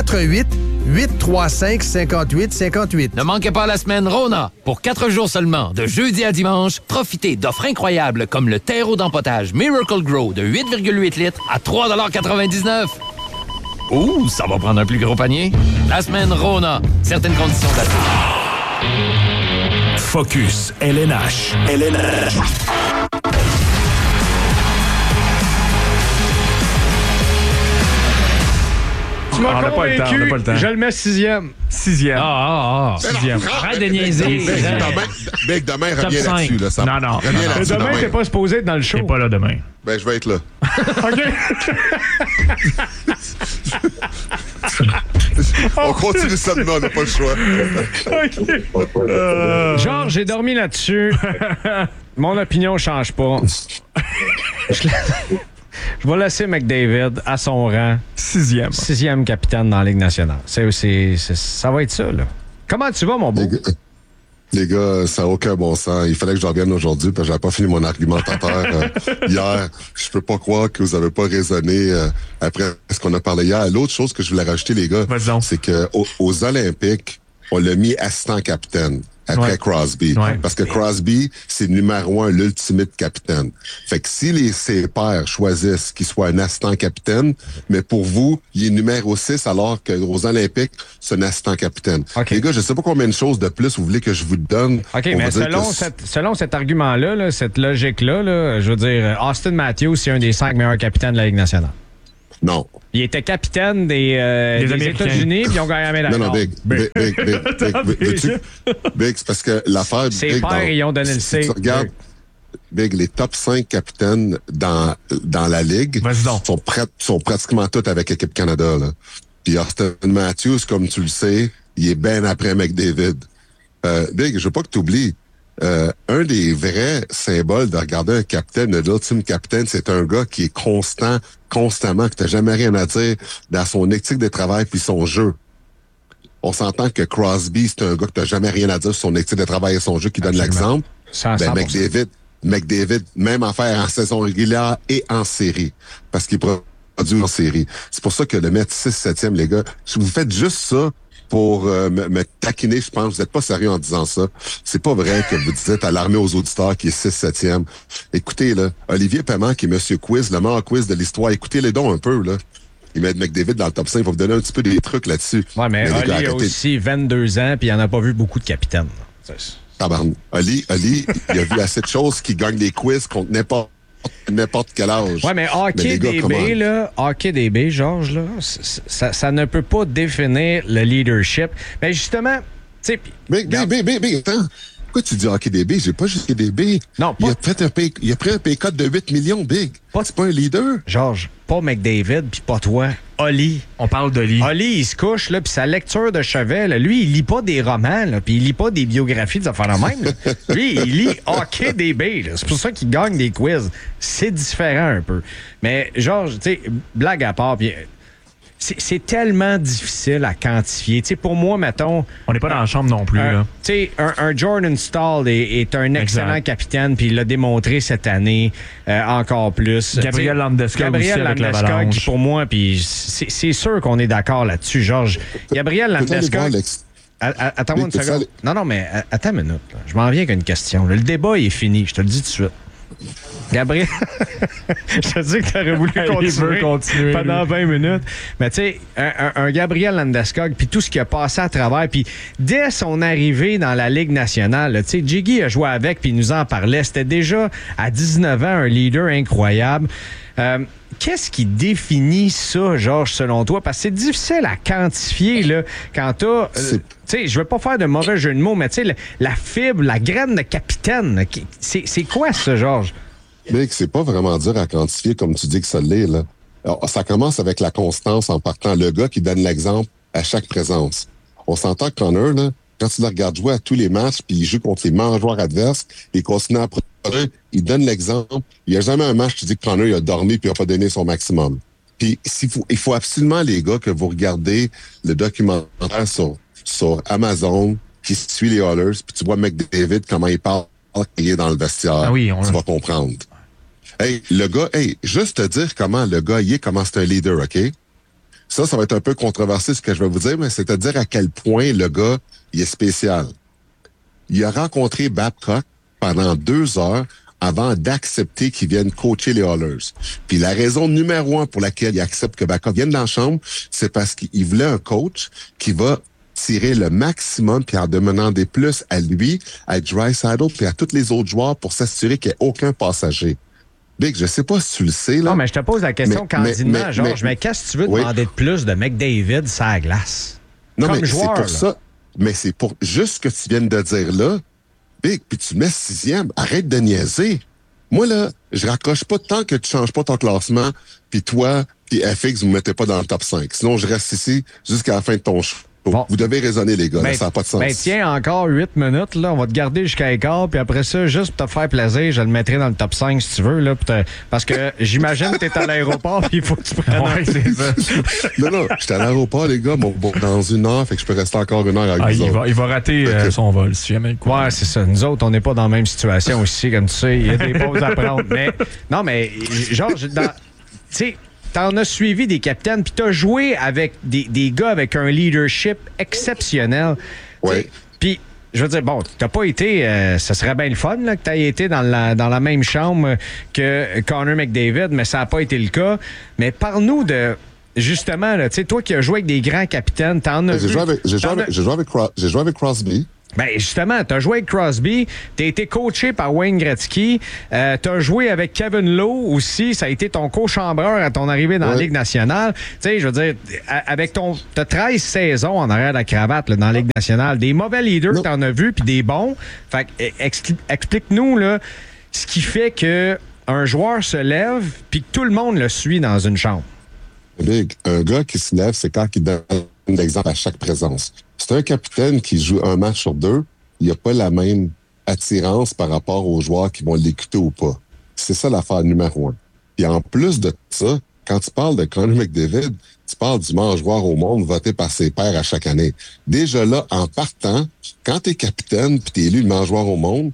418-835-5858. Ne manquez pas la semaine Rona. Pour 4 jours seulement, de jeudi à dimanche, profitez d'offres incroyables comme le terreau d'empotage Miracle Grow de 8,8 litres à 3,99 $. Ouh, ça va prendre un plus gros panier. La semaine Rona. Certaines conditions d'attente. Focus LNH. Tu m'as On n'a pas le temps, on n'a pas le temps. Je le mets 6e. 6e. Sixième. Arrête de niaiser. Big, demain, Top reviens 5. là-dessus. Là, ça Non. reviens là-dessus Demain, t'es pas supposé être dans le show. T'es pas là demain. Ben, je vais être là. OK. On continue ça demain, on n'a pas le choix. Georges, j'ai dormi là-dessus. Mon opinion change pas. Je vais laisser McDavid à son rang. 6e capitaine dans la Ligue nationale. Ça va être ça, là. Comment tu vas, mon beau? Les gars, ça n'a aucun bon sens. Il fallait que je revienne aujourd'hui parce que j'avais pas fini mon argumentateur hier. Je peux pas croire que vous avez pas raisonné après ce qu'on a parlé hier. L'autre chose que je voulais rajouter, les gars, c'est que aux Olympiques, on l'a mis assistant capitaine. après Crosby. Parce que Crosby, c'est numéro 1, l'ultimate capitaine. Fait que si ses pairs choisissent qu'il soit un assistant capitaine, mais pour vous, il est numéro 6 alors qu'aux Olympiques, c'est un assistant capitaine. Les gars, je sais pas combien de choses de plus vous voulez que je vous donne. OK, mais selon cet argument-là, là, cette logique-là, là, je veux dire, Austin Matthews, c'est un des 5 meilleurs capitaines de la Ligue nationale. Non. Il était capitaine des États-Unis, puis ils ont gagné la médaille. Non, Big, c'est parce que l'affaire... Ses pairs, ils ont donné le C. Si tu regardes, Big, les top 5 capitaines dans la Ligue sont pratiquement tous avec l'équipe Canada. Là. Puis Austin Matthews, comme tu le sais, il est bien après McDavid. Big, je veux pas que tu oublies, un des vrais symboles de regarder un capitaine, l'ultime capitaine, c'est un gars qui est constamment, que t'as jamais rien à dire dans son éthique de travail puis son jeu. On s'entend que Crosby, c'est un gars que t'as jamais rien à dire sur son éthique de travail et son jeu qui donne l'exemple. Ben, McDavid, même affaire en saison régulière et en série. Parce qu'il produit en série. C'est pour ça que le mettre 6-7e, les gars, si vous faites juste ça, pour me taquiner, je pense que vous n'êtes pas sérieux en disant ça. C'est pas vrai que vous dites à l'armée aux auditeurs qui est 6-7e. Écoutez, là, Olivier Paiement, qui est Monsieur Quiz, le meilleur quiz de l'histoire, écoutez-les donc un peu, là. Il met McDavid dans le top 5, il va vous donner un petit peu des trucs là-dessus. Ouais, mais Oli a aussi 22 ans, puis il n'en a pas vu beaucoup de capitaines. Oli, il a vu assez de choses qui gagnent des quiz contre n'importe quel âge. Ouais, mais Hockey DB, Georges, là, ça ne peut pas définir le leadership. Mais justement, tu sais... Big, attends. Pourquoi tu dis Hockey DB? J'ai pas juste DB. Non, pas... Il a pris un pay cut de 8 millions, Big. C'est pas un leader. Georges, pas McDavid, puis pas toi. Oli. On parle d'Oli. Oli, il se couche, là, puis sa lecture de chevet, là, lui, il lit pas des romans, là, puis il lit pas des biographies de affaires de même. Là. Lui, il lit Hockey DB. Là. C'est pour ça qu'il gagne des quiz. C'est différent un peu. Mais, Georges, tu sais, blague à part, puis... C'est tellement difficile à quantifier. T'sais, pour moi, mettons... On n'est pas dans la chambre non plus. Un Jordan Staal est un excellent capitaine, puis il l'a démontré cette année encore plus. Gabriel Landeskog aussi avec l'Avalanche. Pour moi, puis c'est sûr qu'on est d'accord là-dessus, Georges. Gabriel Landeskog... Attends-moi une seconde. Non, mais attends une minute. Là. Je m'en viens avec une question. Là. Le débat est fini, je te le dis tout de suite. Gabriel, je te dis que tu aurais voulu continuer pendant 20 minutes. Mais tu sais, un Gabriel Landeskog, puis tout ce qui a passé à travers, puis dès son arrivée dans la Ligue nationale, tu sais, Jiggy a joué avec, puis il nous en parlait. C'était déjà, à 19 ans, un leader incroyable. Qu'est-ce qui définit ça, Georges, selon toi? Parce que c'est difficile à quantifier, là, quand t'as... tu sais, je veux pas faire de mauvais jeu de mots, mais tu sais, la fibre, la graine de capitaine, c'est quoi ça, Georges? Mais c'est pas vraiment dur à quantifier comme tu dis que ça l'est, là. Alors, ça commence avec la constance en partant. Le gars qui donne l'exemple à chaque présence. On s'entend que Connor, là, quand tu le regardes jouer à tous les matchs, puis il joue contre les meilleurs joueurs adverses, il continue à produire, il donne l'exemple. Il n'y a jamais un match qui dit que Connor il a dormi puis il n'a pas donné son maximum. Puis il faut absolument, les gars, que vous regardez le documentaire sur Amazon qui suit les Oilers, puis tu vois McDavid, comment il parle, qu'il est dans le vestiaire. Ah oui, tu vas comprendre. Le gars, juste te dire comment le gars y est, comment c'est un leader, OK? Ça va être un peu controversé ce que je vais vous dire, mais c'est à dire à quel point le gars, il est spécial. Il a rencontré Babcock pendant 2 heures avant d'accepter qu'il vienne coacher les Oilers. Puis la raison numéro 1 pour laquelle il accepte que Babcock vienne dans la chambre, c'est parce qu'il voulait un coach qui va tirer le maximum puis en demander plus à lui, à Draisaitl puis à tous les autres joueurs pour s'assurer qu'il n'y ait aucun passager. Big, je sais pas si tu le sais, là. Non, mais je te pose la question candidement, Georges. Mais qu'est-ce que tu veux demander de plus de McDavid sur la glace? Non, comme mais joueur, c'est pour ça. Mais c'est pour juste ce que tu viens de dire là. Big, puis tu mets 6e. Arrête de niaiser. Moi, là, je raccroche pas tant que tu changes pas ton classement, puis toi, puis FX, vous me mettez pas dans le top 5. Sinon, je reste ici jusqu'à la fin de ton show. Bon. Vous devez raisonner, les gars. Là, ça n'a pas de sens. Tiens, encore 8 minutes. Là, on va te garder jusqu'à quart. Puis après ça, juste pour te faire plaisir, je le mettrai dans le top 5 si tu veux. Là, parce que j'imagine que tu es à l'aéroport puis il faut que tu prennes. Ouais, c'est ça. Non, j'étais à l'aéroport, les gars. Bon, dans 1 heure, fait que je peux rester encore 1 heure avec vous. Il va rater son vol, si jamais. Ouais, c'est ça. Nous autres, on n'est pas dans la même situation aussi, comme tu sais. Il y a des pauses à prendre. Mais Georges, tu sais, t'en as suivi des capitaines, puis t'as joué avec des gars avec un leadership exceptionnel. Oui. Puis je veux dire, bon, t'as pas été... ça serait bien le fun là, que t'aies été dans la même chambre que Connor McDavid, mais ça n'a pas été le cas. Mais parle-nous de... Justement, tu sais, toi qui as joué avec des grands capitaines, t'en as vu... J'ai joué avec Crosby. Ben justement, t'as joué avec Crosby, t'as été coaché par Wayne Gretzky, t'as joué avec Kevin Lowe aussi, ça a été ton co-chambreur à ton arrivée dans la Ligue nationale. Tu sais, je veux dire, avec t'as 13 saisons en arrière de la cravate là, dans la Ligue nationale, des mauvais leaders t'en as vu, puis des bons. Fait que explique-nous là, ce qui fait que un joueur se lève puis que tout le monde le suit dans une chambre. Big, un gars qui se lève, c'est quand il donne l'exemple à chaque présence. C'est un capitaine qui joue un match sur deux, il n'y a pas la même attirance par rapport aux joueurs qui vont l'écouter ou pas. C'est ça l'affaire numéro 1. Puis en plus de ça, quand tu parles de Connor McDavid, tu parles du meilleur joueur au monde voté par ses pairs à chaque année. Déjà là, en partant, quand t'es capitaine puis t'es élu le meilleur joueur au monde,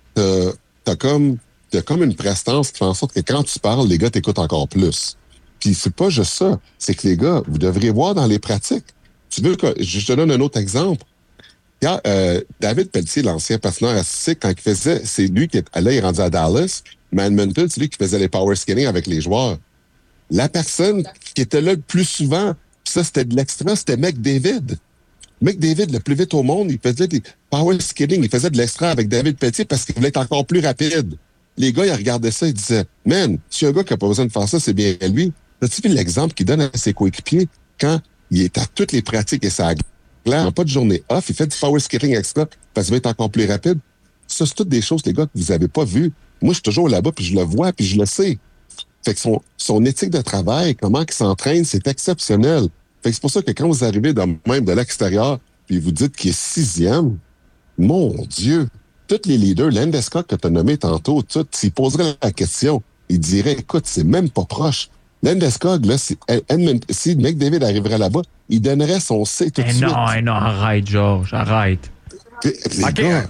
t'as comme une prestance qui fait en sorte que quand tu parles, les gars t'écoutent encore plus. Puis c'est pas juste ça, c'est que les gars, vous devriez voir dans les pratiques. Tu veux que je te donne un autre exemple? Quand, David Pelletier, l'ancien patineur artistique, quand il faisait, c'est lui qui là, il est rendu à Dallas, mais à Edmonton, c'est lui qui faisait les power skating avec les joueurs. La personne qui était là le plus souvent, ça c'était de l'extra, c'était McDavid. McDavid, le plus vite au monde, il faisait des power skating, il faisait de l'extra avec David Pelletier parce qu'il voulait être encore plus rapide. Les gars, ils regardaient ça, ils disaient, man, si un gars qui a pas besoin de faire ça, c'est bien lui. As-tu vu l'exemple qu'il donne à ses coéquipiers quand il est à toutes les pratiques et ça n'a pas de journée off, il fait du power skating extra parce qu'il va être encore plus rapide. Ça, c'est toutes des choses, les gars, que vous avez pas vues. Moi, je suis toujours là-bas, puis je le vois, puis je le sais. Fait que son éthique de travail, comment il s'entraîne, c'est exceptionnel. Fait que c'est pour ça que quand vous arrivez même de l'extérieur, puis vous dites qu'il est 6e, mon Dieu, tous les leaders, Landeskog que tu as nommé tantôt, s'il poserait la question, il dirait, écoute, c'est même pas proche. Landeskog, là, si McDavid arriverait là-bas, il donnerait son C tout de suite. Non, arrête, Georges, arrête. Les gars,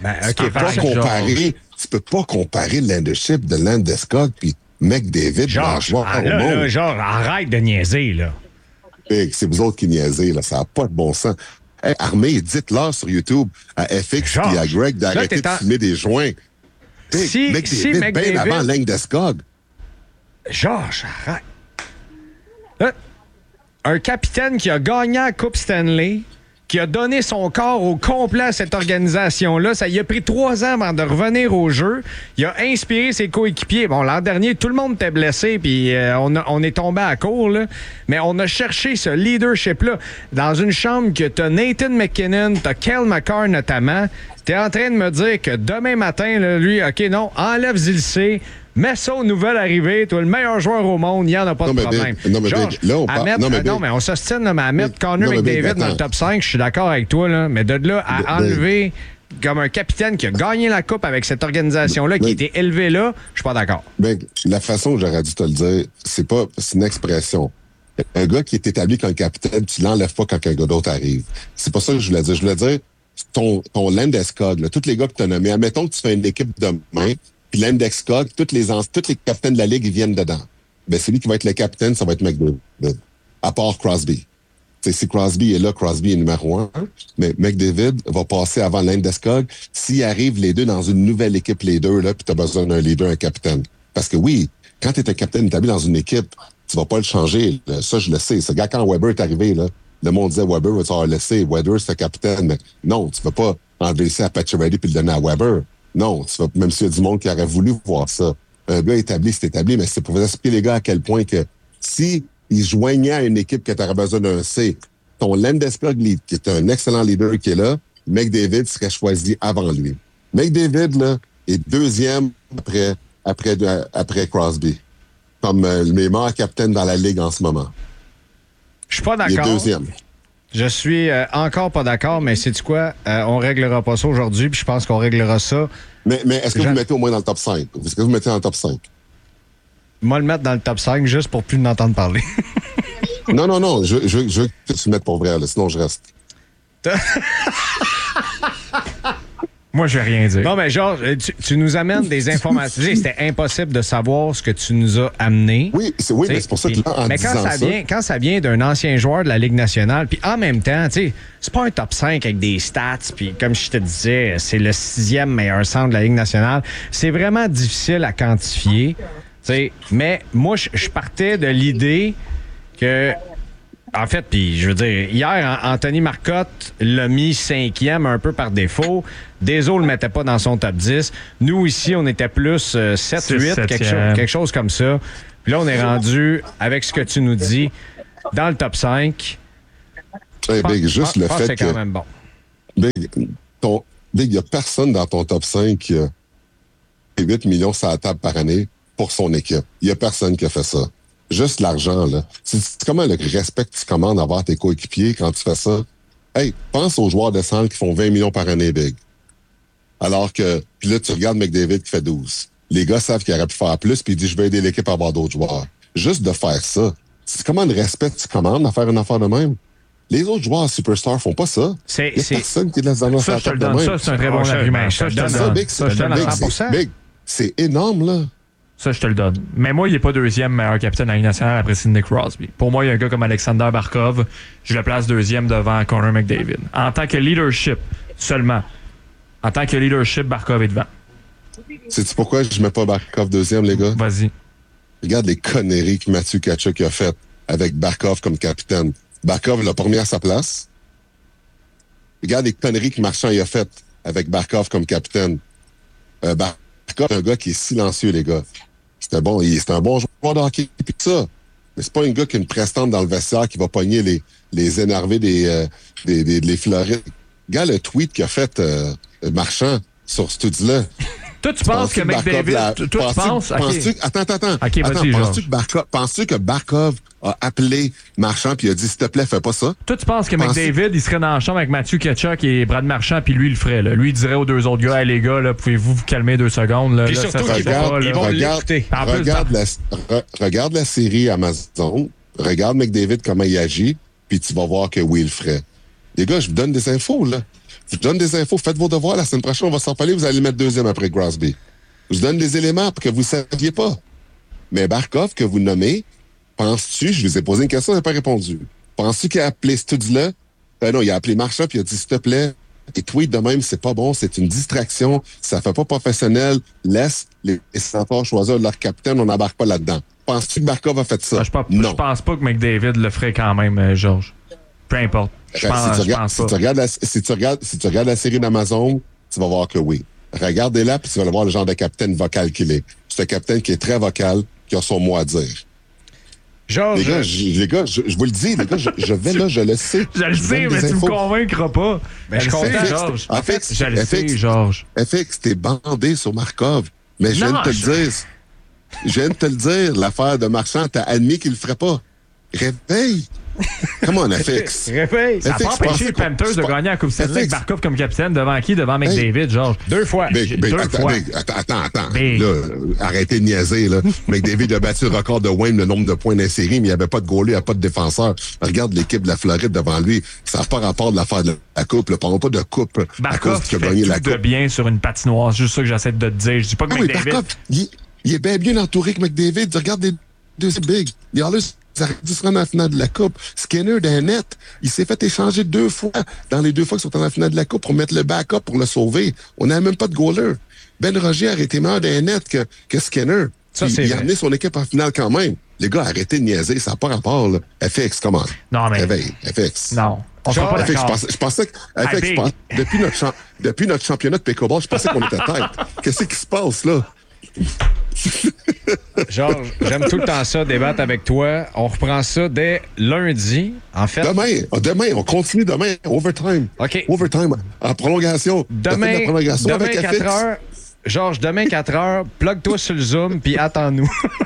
tu peux pas comparer le leadership de Landeskog puis McDavid. Georges, arrête de niaiser, là. C'est vous autres qui niaisez, là, ça n'a pas de bon sens. Hey, Armée, dites-leur sur YouTube à FX et à Greg d'arrêter de fumer des joints. McDavid, bien avant Landeskog. Georges, arrête. Là, un capitaine qui a gagné la Coupe Stanley, qui a donné son corps au complet à cette organisation-là. Ça y a pris 3 ans avant de revenir au jeu. Il a inspiré ses coéquipiers. Bon, l'an dernier, tout le monde était blessé, puis on est tombé à court, là. Mais on a cherché ce leadership-là. Dans une chambre que t'as Nathan McKinnon, t'as Cale Makar notamment. T'es en train de me dire que demain matin, là, lui, OK, non, enlève Zilsé, mets ça aux nouvelles arrivées. Toi, le meilleur joueur au monde, il n'y en a pas de problème. Georges, mais on s'ostine, mais à mettre Connor McDavid dans le top 5, je suis d'accord avec toi, là, mais de là à enlever comme un capitaine qui a gagné la Coupe avec cette organisation-là, qui a été élevé là, je suis pas d'accord. La façon que j'aurais dû te le dire, c'est une expression. Un gars qui est établi comme capitaine, tu l'enlèves pas quand un gars d'autre arrive. C'est pas ça que je voulais dire. Je voulais dire ton Landeskog, là, tous les gars que tu as nommés, admettons que tu fais une équipe demain, puis Landeskog, tous les capitaines de la Ligue, ils viennent dedans. Celui qui va être le capitaine, ça va être McDavid. À part Crosby. Si Crosby est là, Crosby est numéro 1. Mais McDavid va passer avant Landeskog s'ils arrivent les deux dans une nouvelle équipe, les deux, là, puis tu as besoin d'un leader, un capitaine. Parce que oui, quand tu es un capitaine établi dans une équipe, tu vas pas le changer. Là. Ça, je le sais. Ce gars, quand Weber est arrivé, là, le monde disait Weber va te laisser. Weber, c'est capitaine. Mais non, tu vas pas enlever ça à Pacioretty puis le donner à Weber. Non, tu vas, même s'il y a du monde qui aurait voulu voir ça. Un gars établi, c'est établi, mais c'est pour vous expliquer, les gars, à quel point que si il joignait à une équipe que tu aurais besoin d'un C, ton Landeskog, qui est un excellent leader qui est là, McDavid serait choisi avant lui. McDavid, là, est 2e après Crosby. Comme le meilleur capitaine dans la Ligue en ce moment. Je suis pas d'accord. Il est 2e. Je suis encore pas d'accord, mais sais-tu quoi? On réglera pas ça aujourd'hui, puis je pense qu'on réglera ça. Mais est-ce que vous le mettez au moins dans le top 5? Est-ce que vous le mettez dans le top 5? Moi, le mettre dans le top 5 juste pour plus n'entendre parler. Non. Je veux que tu le mettes pour vrai, là, sinon je reste. Moi, je vais rien dire. Non, mais Georges, tu nous amènes des informations. C'était impossible de savoir ce que tu nous as amené. Oui, c'est pour ça que là, en disant quand ça vient d'un ancien joueur de la Ligue nationale, puis en même temps, c'est pas un top 5 avec des stats, puis comme je te disais, c'est le 6e meilleur centre de la Ligue nationale. C'est vraiment difficile à quantifier. Mais moi, je partais de l'idée que... En fait, puis je veux dire, hier, Anthony Marcotte l'a mis 5e un peu par défaut. Deso le mettait pas dans son top 10. Nous, ici, on était plus 7-8, quelque chose comme ça. Puis là, on est rendu, avec ce que tu nous dis, dans le top 5. Hey, Big, juste le fait c'est quand même bon. Big, il n'y a personne dans ton top 5 qui a 8 millions sur la table par année pour son équipe. Il n'y a personne qui a fait ça. Juste l'argent, là. C'est comment le respect que tu commandes à avoir tes coéquipiers quand tu fais ça? Hey, pense aux joueurs de centre qui font 20 millions par année, Big. Alors que, puis là, tu regardes McDavid qui fait 12. Les gars savent qu'il aurait pu faire plus, puis il dit, je vais aider l'équipe à avoir d'autres joueurs. Juste de faire ça. C'est comment le respect que tu commandes à faire une affaire de même? Les autres joueurs superstars font pas ça. Il y a personne qui laisse dans la table de même. Ça, c'est un très bon argument. Ça, je te le donne. Big, c'est énorme, là. Ça, je te le donne. Mais moi, il n'est pas deuxième meilleur capitaine de la Ligue nationale après Sidney Crosby. Pour moi, il y a un gars comme Alexander Barkov. Je le place deuxième devant Connor McDavid. En tant que leadership seulement. En tant que leadership, Barkov est devant. Sais-tu pourquoi je ne mets pas Barkov deuxième, les gars? Vas-y. Regarde les conneries que Mathieu Tkachuk a faites avec Barkov comme capitaine. Barkov l'a premier à sa place. Regarde les conneries que Marchand a faites avec Barkov comme capitaine. Barkov est un gars qui est silencieux, les gars. C'est un bon joueur de hockey, puis ça. Mais c'est pas un gars qui a une prestante dans le vestiaire qui va pogner les énervés des Florides. Regarde le tweet qu'a fait Marchand sur ce tweet-là. Toi, tu penses que McDavid... Attends. OK, vas-y, penses-tu que Barkov a appelé Marchand puis a dit, s'il te plaît, fais pas ça? Toi, tu penses que McDavid, il serait dans la chambre avec Mathieu Tkachuk et Brad Marchand, puis lui, il le ferait. Là. Lui, il dirait aux deux autres gars, hey, les gars, là, pouvez-vous vous calmer 2 secondes? Là, puis là, surtout, ils vont l'écouter. Regarde la série Amazon, regarde McDavid comment il agit, puis tu vas voir que oui, il le ferait. Les gars, je vous donne des infos, là. Je vous donne des infos. Faites vos devoirs. La semaine prochaine, on va s'en parler. Vous allez le mettre deuxième après Crosby. Je vous donne des éléments que vous ne saviez pas. Mais Barkov, que vous nommez, penses-tu, je vous ai posé une question, il n'a pas répondu. Penses-tu qu'il a appelé ce studio-là? Non, il a appelé Marchand puis il a dit, s'il te plaît, et tweet de même, c'est pas bon, c'est une distraction, ça fait pas professionnel, laisse les sénateurs choisir leur capitaine, on n'embarque pas là-dedans. Penses-tu que Barkov a fait ça? Non. Je pense pas que McDavid le ferait quand même, Georges. Peu importe. Si tu regardes la série d'Amazon, tu vas voir que oui. Regardez-la, puis tu vas voir le genre de capitaine vocal qu'il est. C'est un capitaine qui est très vocal, qui a son mot à dire. Georges... Les gars, je vous le dis, les gars, je vais là, je le sais. Je le sais, mais tu me convaincras pas. Mais je suis content, Georges. Je le sais, Georges. FX, t'es bandé sur Markov. Mais je viens de te le dire, l'affaire de Marchand, t'as admis qu'il le ferait pas. Réveille! Comment on a fait? Réveille! Ça n'a pas empêché les Panthers de gagner la Coupe Stanley avec Barkov comme capitaine devant qui? Devant McDavid, Georges. 2 fois. Attends. Là, arrêtez de niaiser, là. McDavid a battu le record de Wayne, le nombre de points dans la série, mais il n'y avait pas de goaler, il n'y a pas de défenseur. Regarde l'équipe de la Floride devant lui. Ça n'a pas rapport de l'affaire de la Coupe. Ne parlons pas de Coupe à cause qu'il a gagné la Coupe. Barkov fait tout de bien sur une patinoire. C'est juste ça que j'essaie de te dire. Je dis pas que McDavid... Barkov, il est bien entouré que McDavid. Regarde les deux big. Il a ça aurait dû se rendre à la finale de la Coupe. Skinner d'un net, il s'est fait échanger 2 fois dans les 2 fois qu'ils sont en la finale de la Coupe pour mettre le backup pour le sauver. On n'a même pas de goaler. Ben Roger a été meilleur d'un net que Skinner. Il a amené son équipe en finale quand même. Les gars, arrêtez de niaiser, ça n'a pas rapport. Là. FX, comment? Non, mais... Réveille, FX. Non, on sera pas d'accord. Je pensais que... FX, depuis notre championnat de pickleball, je pensais qu'on était tête. Qu'est-ce qui se passe, là? Georges, j'aime tout le temps ça, débattre avec toi. On reprend ça dès lundi, en fait. Demain, on continue demain, overtime. OK. Overtime, en prolongation. Demain 4 heures. Georges, demain 4 heures, plug-toi sur le Zoom, puis attends-nous.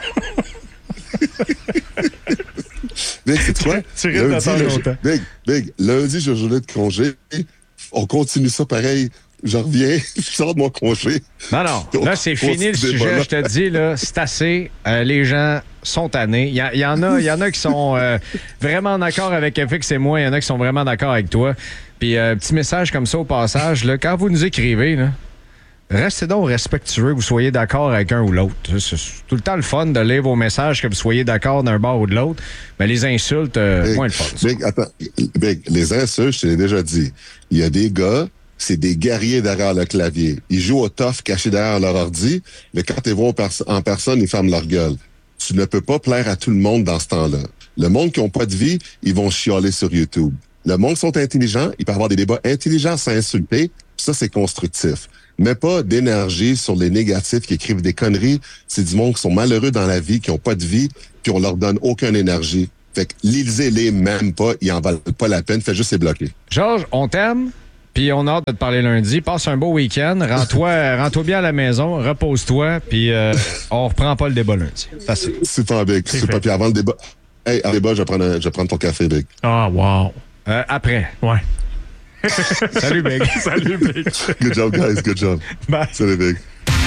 Big, c'est quoi? Tu risques d'attendre longtemps. Big, lundi, j'ai une journée de congé. On continue ça pareil. Je reviens, je sors de mon congé. Non. Là, c'est fini le sujet. Je te dis, là, c'est assez. Les gens sont tannés. Il y en a qui sont vraiment d'accord avec FX et moi. Il y en a qui sont vraiment d'accord avec toi. Puis petit message comme ça au passage, là, quand vous nous écrivez, là, restez donc respectueux, que vous soyez d'accord avec un ou l'autre. C'est tout le temps le fun de lire vos messages, que vous soyez d'accord d'un bord ou de l'autre. Mais les insultes, moins le fun. Big, les insultes, je te l'ai déjà dit. Il y a des gars, c'est des guerriers derrière le clavier. Ils jouent au tough cachés derrière leur ordi, mais quand tu les vois en personne, ils ferment leur gueule. Tu ne peux pas plaire à tout le monde dans ce temps-là. Le monde qui n'a pas de vie, ils vont chialer sur YouTube. Le monde qui sont intelligents, ils peuvent avoir des débats intelligents sans insulter. Ça, c'est constructif. Mais pas d'énergie sur les négatifs qui écrivent des conneries. C'est du monde qui sont malheureux dans la vie, qui n'ont pas de vie, puis on leur donne aucune énergie. Fait que lisez-les même pas, ils en valent pas la peine, faites juste les bloquer. Georges, on t'aime, puis on a hâte de te parler lundi. Passe un beau week-end, rends-toi bien à la maison, repose-toi, puis on reprend pas le débat lundi. C'est pas Big, c'est pas. Puis avant le débat, avant le débat, je vais prendre ton café, Big. Ah, wow. Après. Ouais. Salut, Big. Salut, Big. Good job, guys. Good job. Bye. Salut, Big.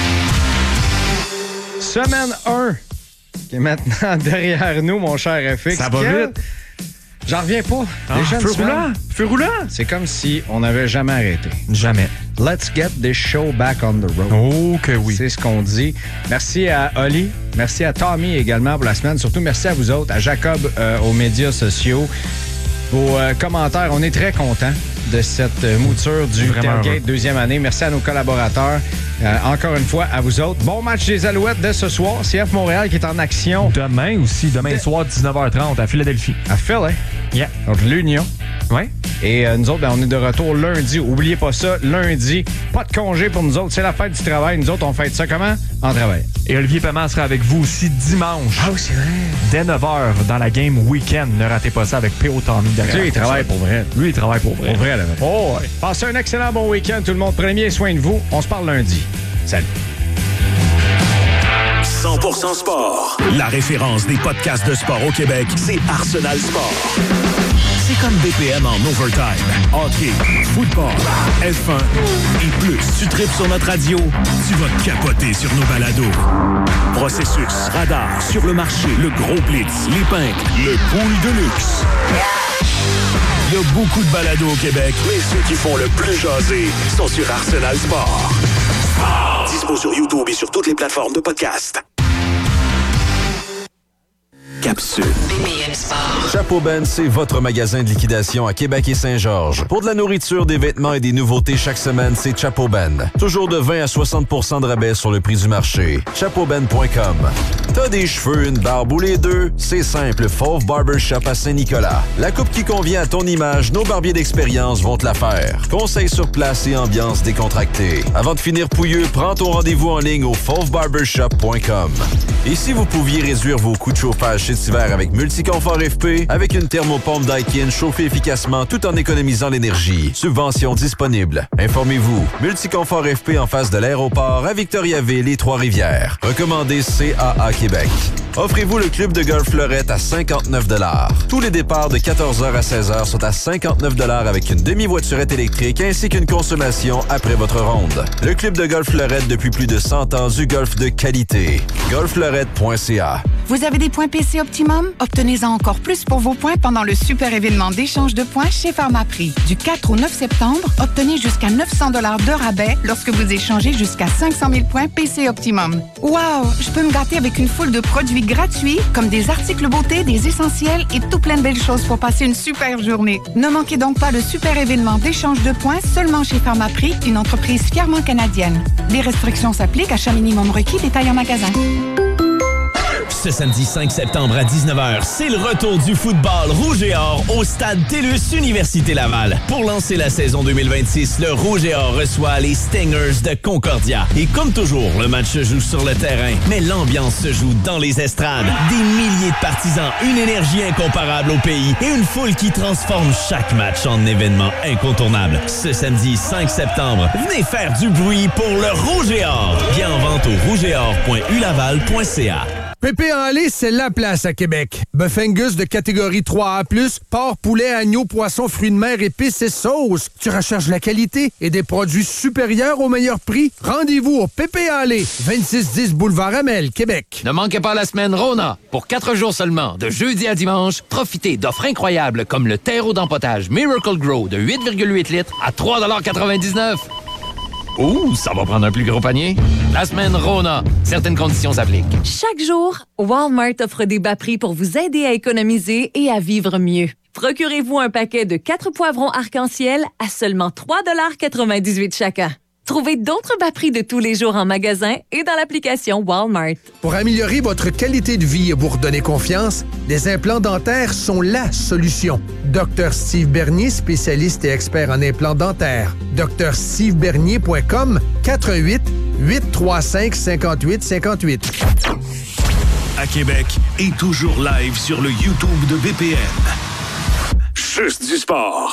Semaine 1 qui est maintenant derrière nous, mon cher FX. Ça va vite. J'en reviens pas. Feu roulant. C'est comme si on n'avait jamais arrêté. Jamais. Let's get this show back on the road. Oh que oui. C'est ce qu'on dit. Merci à Oli. Merci à Tommy également pour la semaine. Surtout merci à vous autres, à Jacob aux médias sociaux. Vos commentaires, on est très contents de cette mouture du Tailgate deuxième année. Merci à nos collaborateurs. Encore une fois, à vous autres. Bon match des Alouettes dès ce soir. CF Montréal qui est en action. Demain soir, 19h30 à Philadelphie. À Philly. Yeah. Contre l'Union. Ouais. Et nous autres, on est de retour lundi. Oubliez pas ça, lundi. Pas de congé pour nous autres. C'est la fête du travail. Nous autres, on fête ça comment? En travail. Et Olivier Paiement sera avec vous aussi dimanche. Ah oui, c'est vrai. Dès 9h dans la game week-end. Ne ratez pas ça avec P.O. Tommy derrière. Lui, il travaille pour vrai. Lui, il travaille pour vrai. Pour vrai, là. Oh, ouais. Passez un excellent bon week-end, tout le monde. Prenez bien soin de vous. On se parle lundi. Salut. 100% sport. La référence des podcasts de sport au Québec, c'est Arsenal Sport. C'est comme BPM en overtime. Hockey, football, F1 et plus. Tu tripes sur notre radio, tu vas capoter sur nos balados. Processus, radar, sur le marché, le gros blitz, les pinks, le pool de luxe. Il y a beaucoup de balados au Québec, mais ceux qui font le plus jaser sont sur Arsenal Sport. Dispo sur YouTube et sur toutes les plateformes de podcast. Capsule. Chapeau Ben, c'est votre magasin de liquidation à Québec et Saint-Georges. Pour de la nourriture, des vêtements et des nouveautés chaque semaine, c'est Chapeau Ben. Toujours de 20 à 60% de rabais sur le prix du marché. ChapeauBen.com. T'as des cheveux, une barbe ou les deux? C'est simple, Fauve Barbershop à Saint-Nicolas. La coupe qui convient à ton image, nos barbiers d'expérience vont te la faire. Conseils sur place et ambiance décontractée. Avant de finir pouilleux, prends ton rendez-vous en ligne au fauvebarbershop.com. Et si vous pouviez réduire vos coûts de chauffage cet hiver avec Multiconfort FP, avec une thermopompe Daikin chauffée efficacement tout en économisant l'énergie. Subvention disponible. Informez-vous. Multiconfort FP en face de l'aéroport à Victoriaville et Trois-Rivières. Recommandé CAA Québec. Offrez-vous le club de golf Fleurette à 59 $. Tous les départs de 14h à 16h sont à 59 $ avec une demi-voiturette électrique ainsi qu'une consommation après votre ronde. Le club de golf Fleurette depuis plus de 100 ans du golf de qualité. golffleurette.ca. Vous avez des points PC Optimum? Obtenez-en encore plus pour vos points pendant le super événement d'échange de points chez Pharmaprix. Du 4 au 9 septembre, obtenez jusqu'à 900 $ de rabais lorsque vous échangez jusqu'à 500 000 points PC Optimum. Wow! Je peux me gâter avec une foule de produits gratuits comme des articles beauté, des essentiels et tout plein de belles choses pour passer une super journée. Ne manquez donc pas le super événement d'échange de points seulement chez Pharmaprix, une entreprise fièrement canadienne. Les restrictions s'appliquent, achat minimum requis, détail en magasin. Ce samedi 5 septembre à 19h, c'est le retour du football rouge et or au stade TELUS Université Laval. Pour lancer la saison 2026, le rouge et or reçoit les Stingers de Concordia. Et comme toujours, le match se joue sur le terrain, mais l'ambiance se joue dans les estrades. Des milliers de partisans, une énergie incomparable au pays et une foule qui transforme chaque match en événement incontournable. Ce samedi 5 septembre, venez faire du bruit pour le rouge et or. Bien en vente au rougeetor.ulaval.ca. Pépé en lait, c'est la place à Québec. Bœuf Angus de catégorie 3A+, porc, poulet, agneau, poisson, fruits de mer, épices et sauces. Tu recherches la qualité et des produits supérieurs au meilleur prix? Rendez-vous au Pépé en lait, 2610 Boulevard Amel, Québec. Ne manquez pas la semaine Rona. Pour 4 jours seulement, de jeudi à dimanche, profitez d'offres incroyables comme le terreau d'empotage Miracle Grow de 8,8 litres à 3,99 $. Ouh, ça va prendre un plus gros panier. La semaine Rona. Certaines conditions s'appliquent. Chaque jour, Walmart offre des bas prix pour vous aider à économiser et à vivre mieux. Procurez-vous un paquet de 4 poivrons arc-en-ciel à seulement 3,98 $ chacun. Trouvez d'autres bas prix de tous les jours en magasin et dans l'application Walmart. Pour améliorer votre qualité de vie et vous redonner confiance, les implants dentaires sont la solution. Dr Steve Bernier, spécialiste et expert en implants dentaires. drstevebernier.com 418-835-5858. À Québec et toujours live sur le YouTube de BPM. Juste du sport.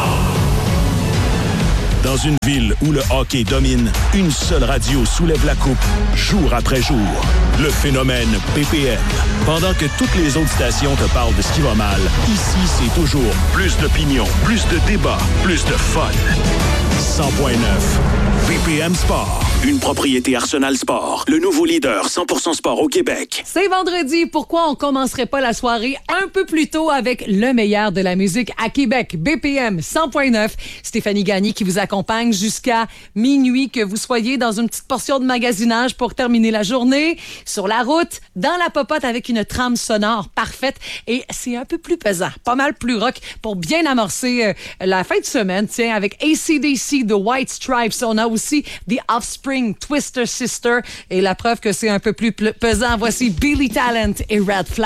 Dans une ville où le hockey domine, une seule radio soulève la coupe, jour après jour. Le phénomène BPM. Pendant que toutes les autres stations te parlent de ce qui va mal, ici, c'est toujours plus d'opinion, plus de débats, plus de fun. 100.9 BPM Sport. Une propriété Arsenal Sport. Le nouveau leader 100% sport au Québec. C'est vendredi. Pourquoi on commencerait pas la soirée un peu plus tôt avec le meilleur de la musique à Québec? BPM 100.9. Stéphanie Gagné qui vous accompagne jusqu'à minuit. Que vous soyez dans une petite portion de magasinage pour terminer la journée, sur la route, dans la popote avec une trame sonore parfaite. Et c'est un peu plus pesant, pas mal plus rock pour bien amorcer la fin de semaine. Tiens, avec AC/DC, The White Stripes. On a aussi The Offspring, Twister Sister. Et la preuve que c'est un peu plus pesant, voici Billy Talent et Red Flag.